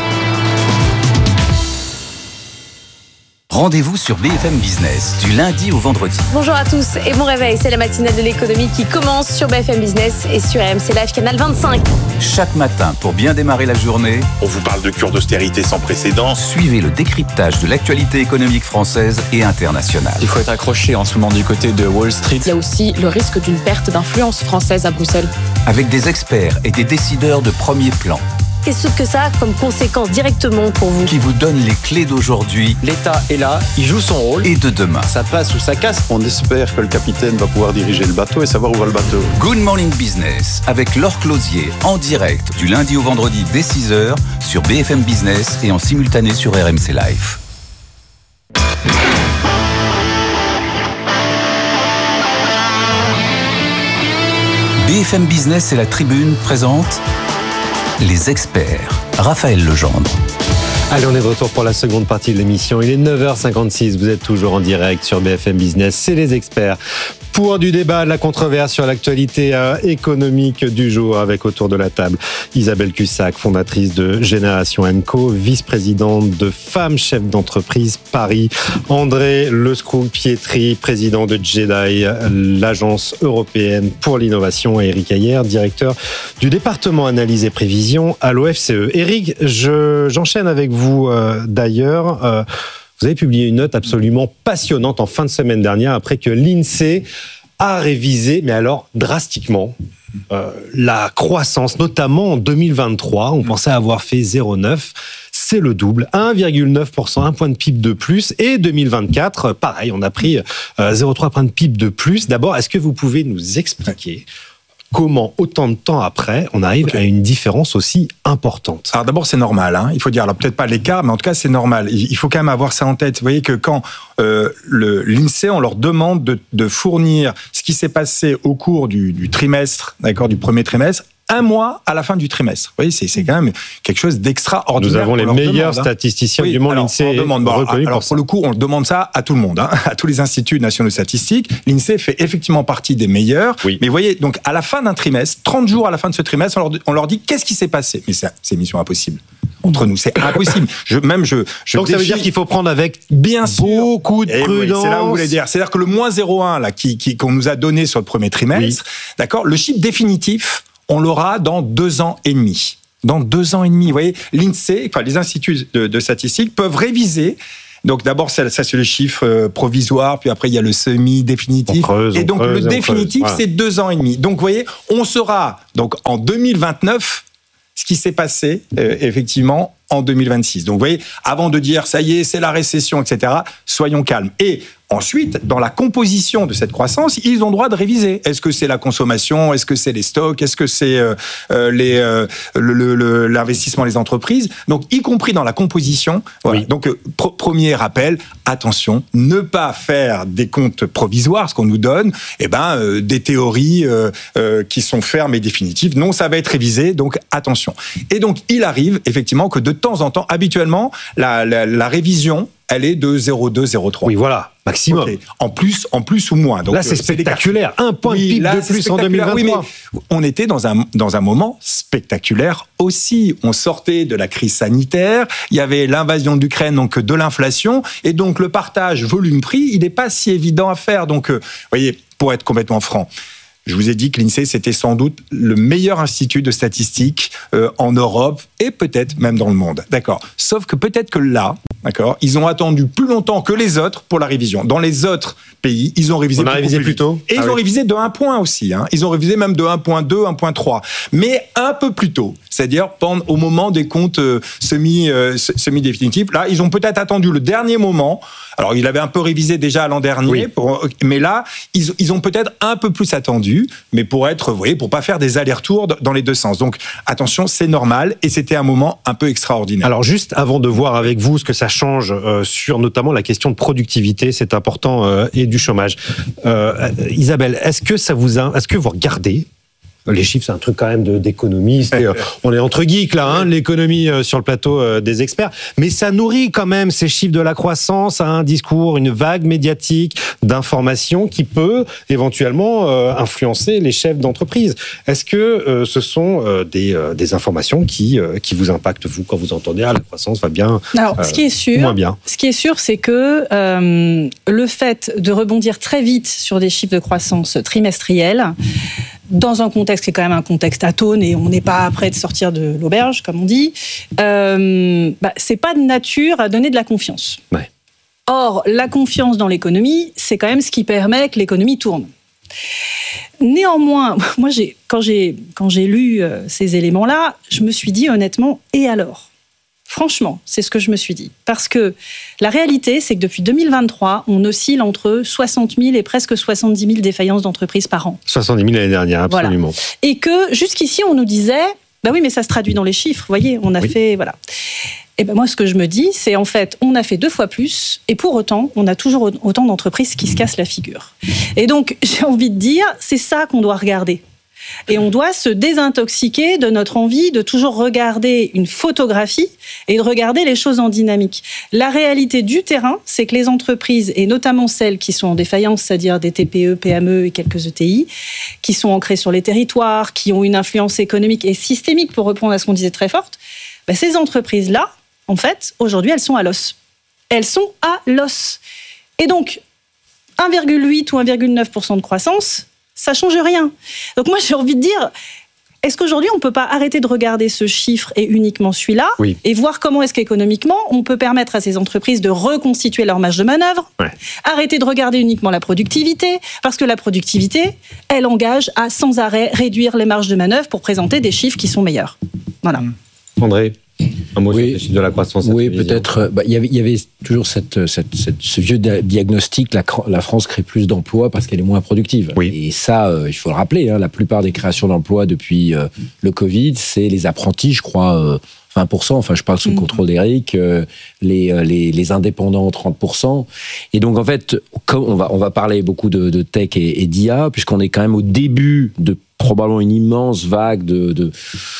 Rendez-vous sur B F M Business, du lundi au vendredi. Bonjour à tous et bon réveil, c'est la matinale de l'économie qui commence sur B F M Business et sur R M C Live, canal vingt-cinq. Chaque matin, pour bien démarrer la journée, on vous parle de cure d'austérité sans précédent. Suivez le décryptage de l'actualité économique française et internationale. Il faut être accroché en ce moment du côté de Wall Street. Il y a aussi le risque d'une perte d'influence française à Bruxelles. Avec des experts et des décideurs de premier plan. Qu'est-ce que ça a comme conséquence directement pour vous? Qui vous donne les clés d'aujourd'hui. L'État est là, il joue son rôle. Et de demain. Ça passe ou ça casse. On espère que le capitaine va pouvoir diriger le bateau et savoir où va le bateau. Good Morning Business avec Laure Closier en direct du lundi au vendredi dès six heures sur B F M Business et en simultané sur R M C Live. B F M Business et la Tribune présente Les experts. Raphaël Legendre. Allez, on est de retour pour la seconde partie de l'émission. Il est neuf heures cinquante-six. Vous êtes toujours en direct sur B F M Business. C'est les experts. Pour du débat, de la controverse sur l'actualité euh, économique du jour avec autour de la table Isabelle Cussac, fondatrice de Génération and Co, vice-présidente de Femmes Chefs d'entreprise Paris, André Lescroux-Pietri, président de Jedi, l'agence européenne pour l'innovation, et Eric Ayer, directeur du département analyse et prévision à l'O F C E. Eric, je, j'enchaîne avec vous euh, d'ailleurs. Euh, Vous avez publié une note absolument passionnante en fin de semaine dernière après que l'INSEE a révisé, mais alors drastiquement, euh, la croissance, notamment en deux mille vingt-trois. On pensait avoir fait zéro virgule neuf. c'est le double, un virgule neuf pour cent, un point de P I B de plus. Et deux mille vingt-quatre, pareil, on a pris zéro virgule trois points de P I B de plus. D'abord, est-ce que vous pouvez nous expliquer comment, autant de temps après, on arrive okay. à une différence aussi importante? Alors d'abord, c'est normal. Hein. Il faut dire, alors peut-être pas l'écart, mais en tout cas, c'est normal. Il faut quand même avoir ça en tête. Vous voyez que quand euh, le, l'INSEE, on leur demande de, de fournir ce qui s'est passé au cours du, du trimestre, d'accord, du premier trimestre, un mois à la fin du trimestre. Vous voyez, c'est, c'est quand même quelque chose d'extraordinaire. Nous avons les meilleurs demande, statisticiens hein. oui, du monde. L'INSEE demande, bon, reconnu alors, pour, pour le coup, on demande ça à tout le monde, hein, à tous les instituts nationaux de statistique. L'INSEE fait effectivement partie des meilleurs. Oui. Mais vous voyez, donc à la fin d'un trimestre, trente jours à la fin de ce trimestre, on leur, on leur dit qu'est-ce qui s'est passé. Mais c'est, c'est mission impossible. Entre nous, c'est impossible. Je, même je, je Donc défie... ça veut dire qu'il faut prendre avec bien beaucoup de prudence. Oui, c'est là où vous voulez dire. C'est-à-dire que le moins zéro virgule un là, qui, qui, qu'on nous a donné sur le premier trimestre, oui. d'accord, le chiffre définitif, on l'aura dans deux ans et demi. Dans deux ans et demi, vous voyez, l'INSEE, enfin, les instituts de, de statistiques peuvent réviser. Donc d'abord, ça, ça c'est le chiffre euh, provisoire, puis après il y a le semi-définitif. Creuse, et donc creuse, le définitif, creuse, voilà. c'est deux ans et demi. Donc vous voyez, on saura donc en deux mille vingt-neuf ce qui s'est passé euh, effectivement en deux mille vingt-six. Donc vous voyez, avant de dire ça y est, c'est la récession, et cetera, soyons calmes. Et ensuite, dans la composition de cette croissance, ils ont droit de réviser. Est-ce que c'est la consommation? Est-ce que c'est les stocks? Est-ce que c'est euh, les, euh, le, le, le, l'investissement des entreprises? Donc, y compris dans la composition. Voilà. Oui. Donc, euh, pr- premier rappel, attention, ne pas faire des comptes provisoires, ce qu'on nous donne, eh ben, euh, des théories euh, euh, qui sont fermes et définitives. Non, ça va être révisé, donc attention. Et donc, il arrive effectivement que de temps en temps, habituellement, la, la, la révision, elle est de zéro virgule deux, zéro virgule trois. Oui, voilà, maximum. Okay. En plus, en plus ou moins. Donc, là, c'est spectaculaire. Un point oui, de P I B de plus en deux mille vingt-trois. Oui, mais on était dans un, dans un moment spectaculaire aussi. On sortait de la crise sanitaire, il y avait l'invasion de l'Ukraine, donc de l'inflation, et donc le partage volume-prix, il n'est pas si évident à faire. Donc, euh, vous voyez, pour être complètement franc, je vous ai dit que l'INSEE, c'était sans doute le meilleur institut de statistique euh, en Europe et peut-être même dans le monde. D'accord. Sauf que peut-être que là, d'accord, ils ont attendu plus longtemps que les autres pour la révision. Dans les autres pays, ils ont révisé, On a révisé plus, plus tôt. Et ah ils oui. ont révisé de un point aussi. Hein. Ils ont révisé même de un virgule deux, un virgule trois. Mais un peu plus tôt. C'est-à-dire pendant, au moment des comptes euh, semi, euh, semi-définitifs. Là, ils ont peut-être attendu le dernier moment. Alors, ils avaient un peu révisé déjà l'an dernier. Oui. Pour, mais là, ils, ils ont peut-être un peu plus attendu. Mais pour être, vous voyez, pour pas faire des allers-retours dans les deux sens. Donc, attention, c'est normal. Et c'était un moment un peu extraordinaire. Alors, juste avant de voir avec vous ce que ça change euh, sur notamment la question de productivité, c'est important, euh, et du chômage. Euh, Isabelle, est-ce que ça vous a, est-ce que vous regardez les chiffres, c'est un truc quand même de, d'économiste. Et, euh, on est entre geeks là, hein, l'économie euh, sur le plateau euh, des experts. Mais ça nourrit quand même ces chiffres de la croissance à un discours, une vague médiatique d'informations qui peut éventuellement euh, influencer les chefs d'entreprise. Est-ce que euh, ce sont euh, des, euh, des informations qui, euh, qui vous impactent, vous, quand vous entendez ah, la croissance va bien, Alors, euh, ce qui est sûr, moins bien. Ce qui est sûr, c'est que euh, le fait de rebondir très vite sur des chiffres de croissance trimestriels, dans un contexte qui est quand même un contexte atone et on n'est pas prêt de sortir de l'auberge, comme on dit, euh, bah, c'est pas de nature à donner de la confiance. Ouais. Or, la confiance dans l'économie, c'est quand même ce qui permet que l'économie tourne. Néanmoins, moi, j'ai, quand, j'ai, quand j'ai lu euh, ces éléments-là, je me suis dit honnêtement, et alors ? Franchement, c'est ce que je me suis dit. Parce que la réalité, c'est que depuis deux mille vingt-trois, on oscille entre soixante mille et presque soixante-dix mille défaillances d'entreprises par an. soixante-dix mille l'année dernière, absolument. Voilà. Et que jusqu'ici, on nous disait, bah oui, mais ça se traduit dans les chiffres, vous voyez, on a oui. fait, voilà. Et ben moi, ce que je me dis, c'est en fait, on a fait deux fois plus, et pour autant, on a toujours autant d'entreprises qui se cassent la figure. Et donc, j'ai envie de dire, c'est ça qu'on doit regarder. Et on doit se désintoxiquer de notre envie de toujours regarder une photographie et de regarder les choses en dynamique. La réalité du terrain, c'est que les entreprises, et notamment celles qui sont en défaillance, c'est-à-dire des T P E, P M E et quelques E T I, qui sont ancrées sur les territoires, qui ont une influence économique et systémique, pour répondre à ce qu'on disait très forte, ben ces entreprises-là, en fait, aujourd'hui, elles sont à l'os. Elles sont à l'os. Et donc, un virgule huit ou un virgule neuf pour cent de croissance, ça ne change rien. Donc moi, j'ai envie de dire, est-ce qu'aujourd'hui, on ne peut pas arrêter de regarder ce chiffre et uniquement celui-là, oui. et voir comment est-ce qu'économiquement, on peut permettre à ces entreprises de reconstituer leur marge de manœuvre, ouais. arrêter de regarder uniquement la productivité, parce que la productivité, elle engage à sans arrêt réduire les marges de manœuvre pour présenter des chiffres qui sont meilleurs. Voilà. André ? Un mot oui, sur les chiffres de la croissance. Oui, peut-être. Bah, y avait, il y avait toujours cette, cette, cette, ce vieux diagnostic, la, la France crée plus d'emplois parce qu'elle est moins productive. Oui. Et ça, euh, il faut le rappeler, hein, la plupart des créations d'emplois depuis euh, le Covid, c'est les apprentis, je crois, euh, vingt pour cent, enfin je parle sous le contrôle d'Éric, euh, les, euh, les, les indépendants trente pour cent. Et donc en fait, comme on va, on va parler beaucoup de, de tech et, et d'I A, puisqu'on est quand même au début de probablement une immense vague de... de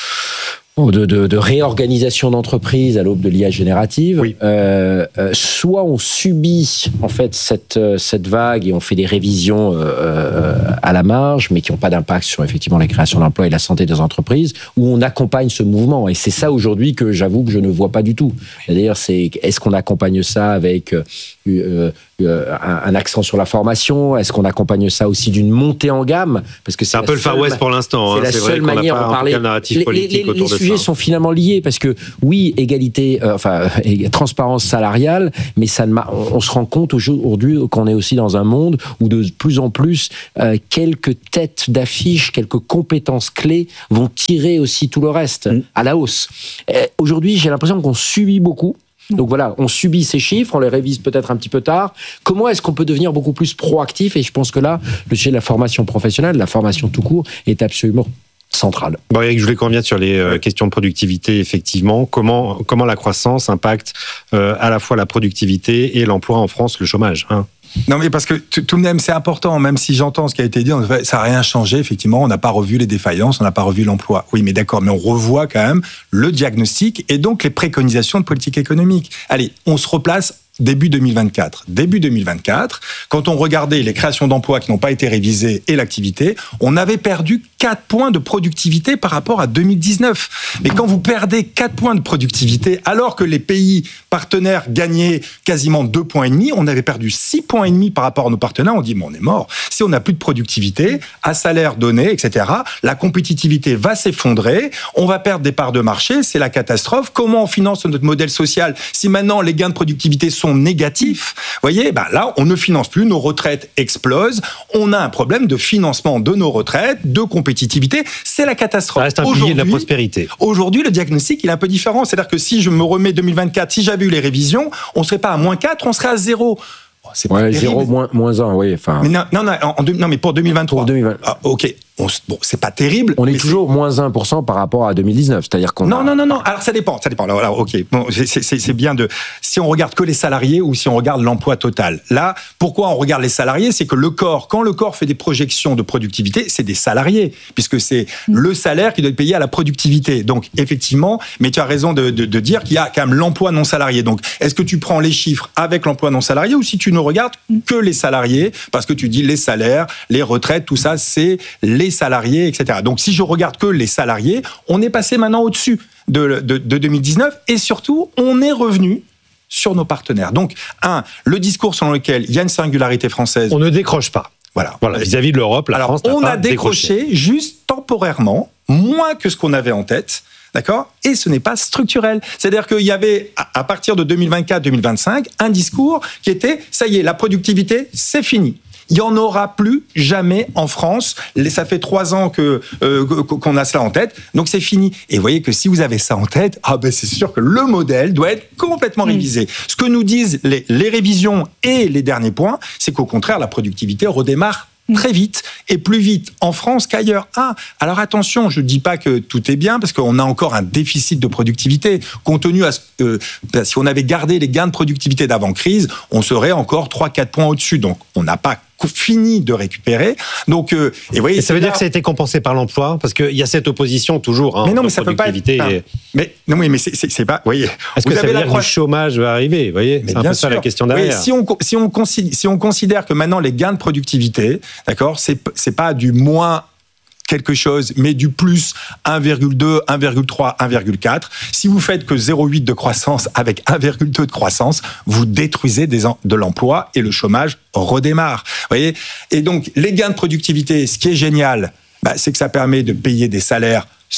De, de, de réorganisation d'entreprises à l'aube de l'I A générative. Oui. Euh, euh, soit on subit en fait cette cette vague et on fait des révisions euh, à la marge, mais qui n'ont pas d'impact sur effectivement la création d'emplois et la santé des entreprises, ou on accompagne ce mouvement. Et c'est ça aujourd'hui que j'avoue que je ne vois pas du tout. C'est-à-dire, c'est est-ce qu'on accompagne ça avec euh, euh, un, un accent sur la formation? Est-ce qu'on accompagne ça aussi d'une montée en gamme? Parce que c'est, c'est un peu le Far West pour l'instant. C'est hein. la c'est seule vrai manière d'en parler. Le narratif politique les, les, autour les de sujets ça. sont finalement liés parce que oui, égalité, euh, enfin transparence salariale, mais ça ne m'a, on, on se rend compte aujourd'hui qu'on est aussi dans un monde où de plus en plus euh, quelques têtes d'affiche, quelques compétences clés vont tirer aussi tout le reste mmh. à la hausse. Euh, aujourd'hui, j'ai l'impression qu'on subit beaucoup. Donc voilà, on subit ces chiffres, on les révise peut-être un petit peu tard. Comment est-ce qu'on peut devenir beaucoup plus proactif? Et je pense que là, le sujet de la formation professionnelle, la formation tout court, est absolument central. Bon, Eric, je voulais qu'on revienne sur les euh, questions de productivité, effectivement. Comment, comment la croissance impacte euh, à la fois la productivité et l'emploi en France, le chômage, hein? Non, mais parce que tout de même, c'est important, même si j'entends ce qui a été dit, ça n'a rien changé, effectivement, on n'a pas revu les défaillances, on n'a pas revu l'emploi. Oui, mais d'accord, mais on revoit quand même le diagnostic et donc les préconisations de politique économique. Allez, on se replace début deux mille vingt-quatre. Début deux mille vingt-quatre, quand on regardait les créations d'emplois qui n'ont pas été révisées et l'activité, on avait perdu quatre points de productivité par rapport à deux mille dix-neuf. Mais quand vous perdez quatre points de productivité, alors que les pays partenaires gagnaient quasiment deux points et demi, on avait perdu six points et demi par rapport à nos partenaires, on dit, mais on est mort. Si on n'a plus de productivité, à salaire donné, et cetera, la compétitivité va s'effondrer, on va perdre des parts de marché, c'est la catastrophe. Comment on finance notre modèle social si maintenant les gains de productivité sont négatifs? Vous voyez, ben là, on ne finance plus, nos retraites explosent, on a un problème de financement de nos retraites, de compétitivité, c'est la catastrophe. Ça reste un pilier de la prospérité. Aujourd'hui, le diagnostic, il est un peu différent. C'est-à-dire que si je me remets deux mille vingt-quatre, si j'avais eu les révisions, on ne serait pas à moins quatre, on serait à zéro. Oh, c'est ouais, zéro moins, moins un, oui. Enfin... Mais non, non, non, en, en, non, mais pour deux mille vingt-trois. Pour deux mille vingt. Ah, ok. On, bon, c'est pas terrible. On est toujours c'est... moins un pour cent par rapport à deux mille dix-neuf. C'est-à-dire qu'on. Non, a... non, non, non. Alors, ça dépend. Ça dépend. Alors, alors ok. Bon, c'est, c'est, c'est bien de. Si on regarde que les salariés ou si on regarde l'emploi total. Là, pourquoi on regarde les salariés? C'est que le corps, quand le corps fait des projections de productivité, c'est des salariés, puisque c'est le salaire qui doit être payé à la productivité. Donc, effectivement, mais tu as raison de, de, de dire qu'il y a quand même l'emploi non salarié. Donc, est-ce que tu prends les chiffres avec l'emploi non salarié ou si tu ne regardes que les salariés, parce que tu dis les salaires, les retraites, tout ça, c'est les salariés, et cetera. Donc, si je regarde que les salariés, on est passé maintenant au-dessus de, de, de deux mille dix-neuf et surtout, on est revenu sur nos partenaires. Donc, un, le discours selon lequel il y a une singularité française. On ne décroche pas. Voilà. Voilà. Vis-à-vis de l'Europe, la Alors, France n'a on pas a décroché, décroché juste temporairement, moins que ce qu'on avait en tête. D'accord ? Et ce n'est pas structurel. C'est-à-dire qu'il y avait, à partir de deux mille vingt-quatre deux mille vingt-cinq, un discours qui était, ça y est, la productivité, c'est fini. Il n'y en aura plus jamais en France. Ça fait trois ans que, euh, qu'on a cela en tête, donc c'est fini. Et vous voyez que si vous avez ça en tête, ah ben c'est sûr que le modèle doit être complètement mmh. révisé. Ce que nous disent les, les révisions et les derniers points, c'est qu'au contraire, la productivité redémarre très vite, et plus vite en France qu'ailleurs. Ah, alors attention, je ne dis pas que tout est bien, parce qu'on a encore un déficit de productivité. Compte tenu à ce que, euh, si on avait gardé les gains de productivité d'avant-crise, on serait encore trois à quatre points au-dessus. Donc, on n'a pas fini de récupérer. Donc, euh, et, voyez, et ça veut là... dire que ça a été compensé par l'emploi, parce qu'il y a cette opposition toujours. Hein, mais non, mais ça peut pas être. Et... Mais non, oui, mais c'est, c'est, c'est pas. Voyez. Est-ce que ça veut dire que le chômage va arriver? Vous voyez, mais c'est un peu sûr. Ça la question derrière. Oui, si on si on considère, si on considère que maintenant les gains de productivité, d'accord, c'est c'est pas du moins quelque chose, mais du plus un virgule deux, un virgule trois, un virgule quatre. Si vous faites que zéro virgule huit de croissance avec un virgule deux de croissance, vous détruisez des en, de l'emploi et le chômage redémarre. Vous voyez ? Et donc, les gains de productivité, ce qui est génial, bah, c'est que ça permet de payer des salaires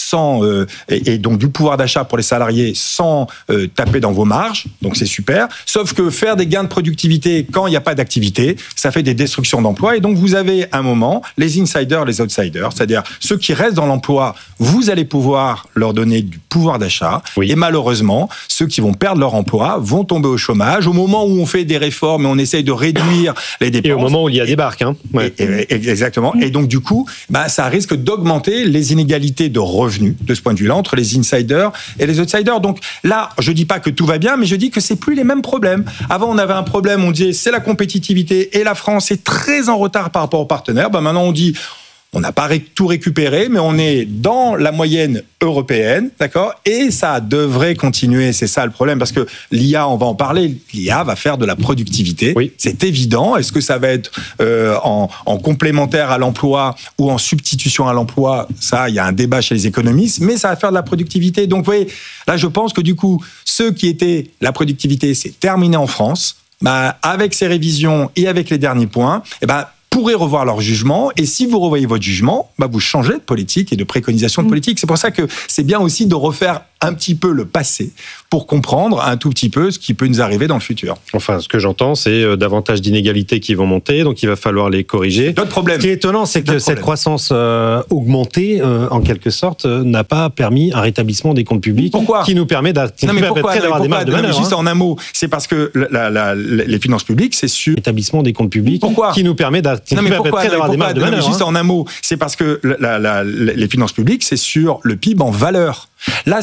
sans euh, et, et donc du pouvoir d'achat pour les salariés sans euh, taper dans vos marges, donc c'est super. Sauf que faire des gains de productivité quand il n'y a pas d'activité, ça fait des destructions d'emplois. Et donc vous avez un moment les insiders, les outsiders, c'est-à-dire ceux qui restent dans l'emploi, vous allez pouvoir leur donner du pouvoir d'achat. Oui. Et malheureusement, ceux qui vont perdre leur emploi vont tomber au chômage. Au moment où on fait des réformes et on essaye de réduire les dépenses. Et au moment où il y a des barques. Hein. Ouais. Et, et, exactement. Et donc du coup, bah, ça risque d'augmenter les inégalités de revenus de ce point de vue-là entre les insiders et les outsiders. Donc là, je dis pas que tout va bien, mais je dis que c'est plus les mêmes problèmes. Avant, on avait un problème, on disait c'est la compétitivité et la France est très en retard par rapport aux partenaires. Bah, maintenant, on dit on n'a pas tout récupéré, mais on est dans la moyenne européenne, d'accord ? Et ça devrait continuer, c'est ça le problème, parce que l'I A, on va en parler, l'I A va faire de la productivité, oui. C'est évident. Est-ce que ça va être euh, en, en complémentaire à l'emploi ou en substitution à l'emploi ? Ça, il y a un débat chez les économistes, mais ça va faire de la productivité. Donc, vous voyez, là, je pense que du coup, ceux qui étaient la productivité, c'est terminé en France. Bah, avec ces révisions et avec les derniers points, eh ben, pourraient revoir leur jugement, et si vous revoyez votre jugement, bah vous changez de politique et de préconisation de politique. C'est pour ça que c'est bien aussi de refaire un petit peu le passé pour comprendre un tout petit peu ce qui peut nous arriver dans le futur. Enfin, ce que j'entends, c'est davantage d'inégalités qui vont monter, donc il va falloir les corriger. D'autres problèmes. Ce qui est étonnant, c'est que cette croissance euh, augmentée, euh, en quelque sorte, euh, n'a pas permis un rétablissement des comptes publics. Pourquoi ? Qui nous permet d'a- qui non, mais pourquoi, d'avoir pourquoi, des marges de manœuvre. Juste hein. en un mot, c'est parce que la, la, la, les finances publiques, c'est sur... Établissement des comptes publics. Pourquoi ? Qui nous permet d'a- qui non, nous mais pourquoi, d'avoir pourquoi, des marges de manœuvre. Juste hein. en un mot, c'est parce que la, la, la, les finances publiques, c'est sur le P I B en valeur. Là,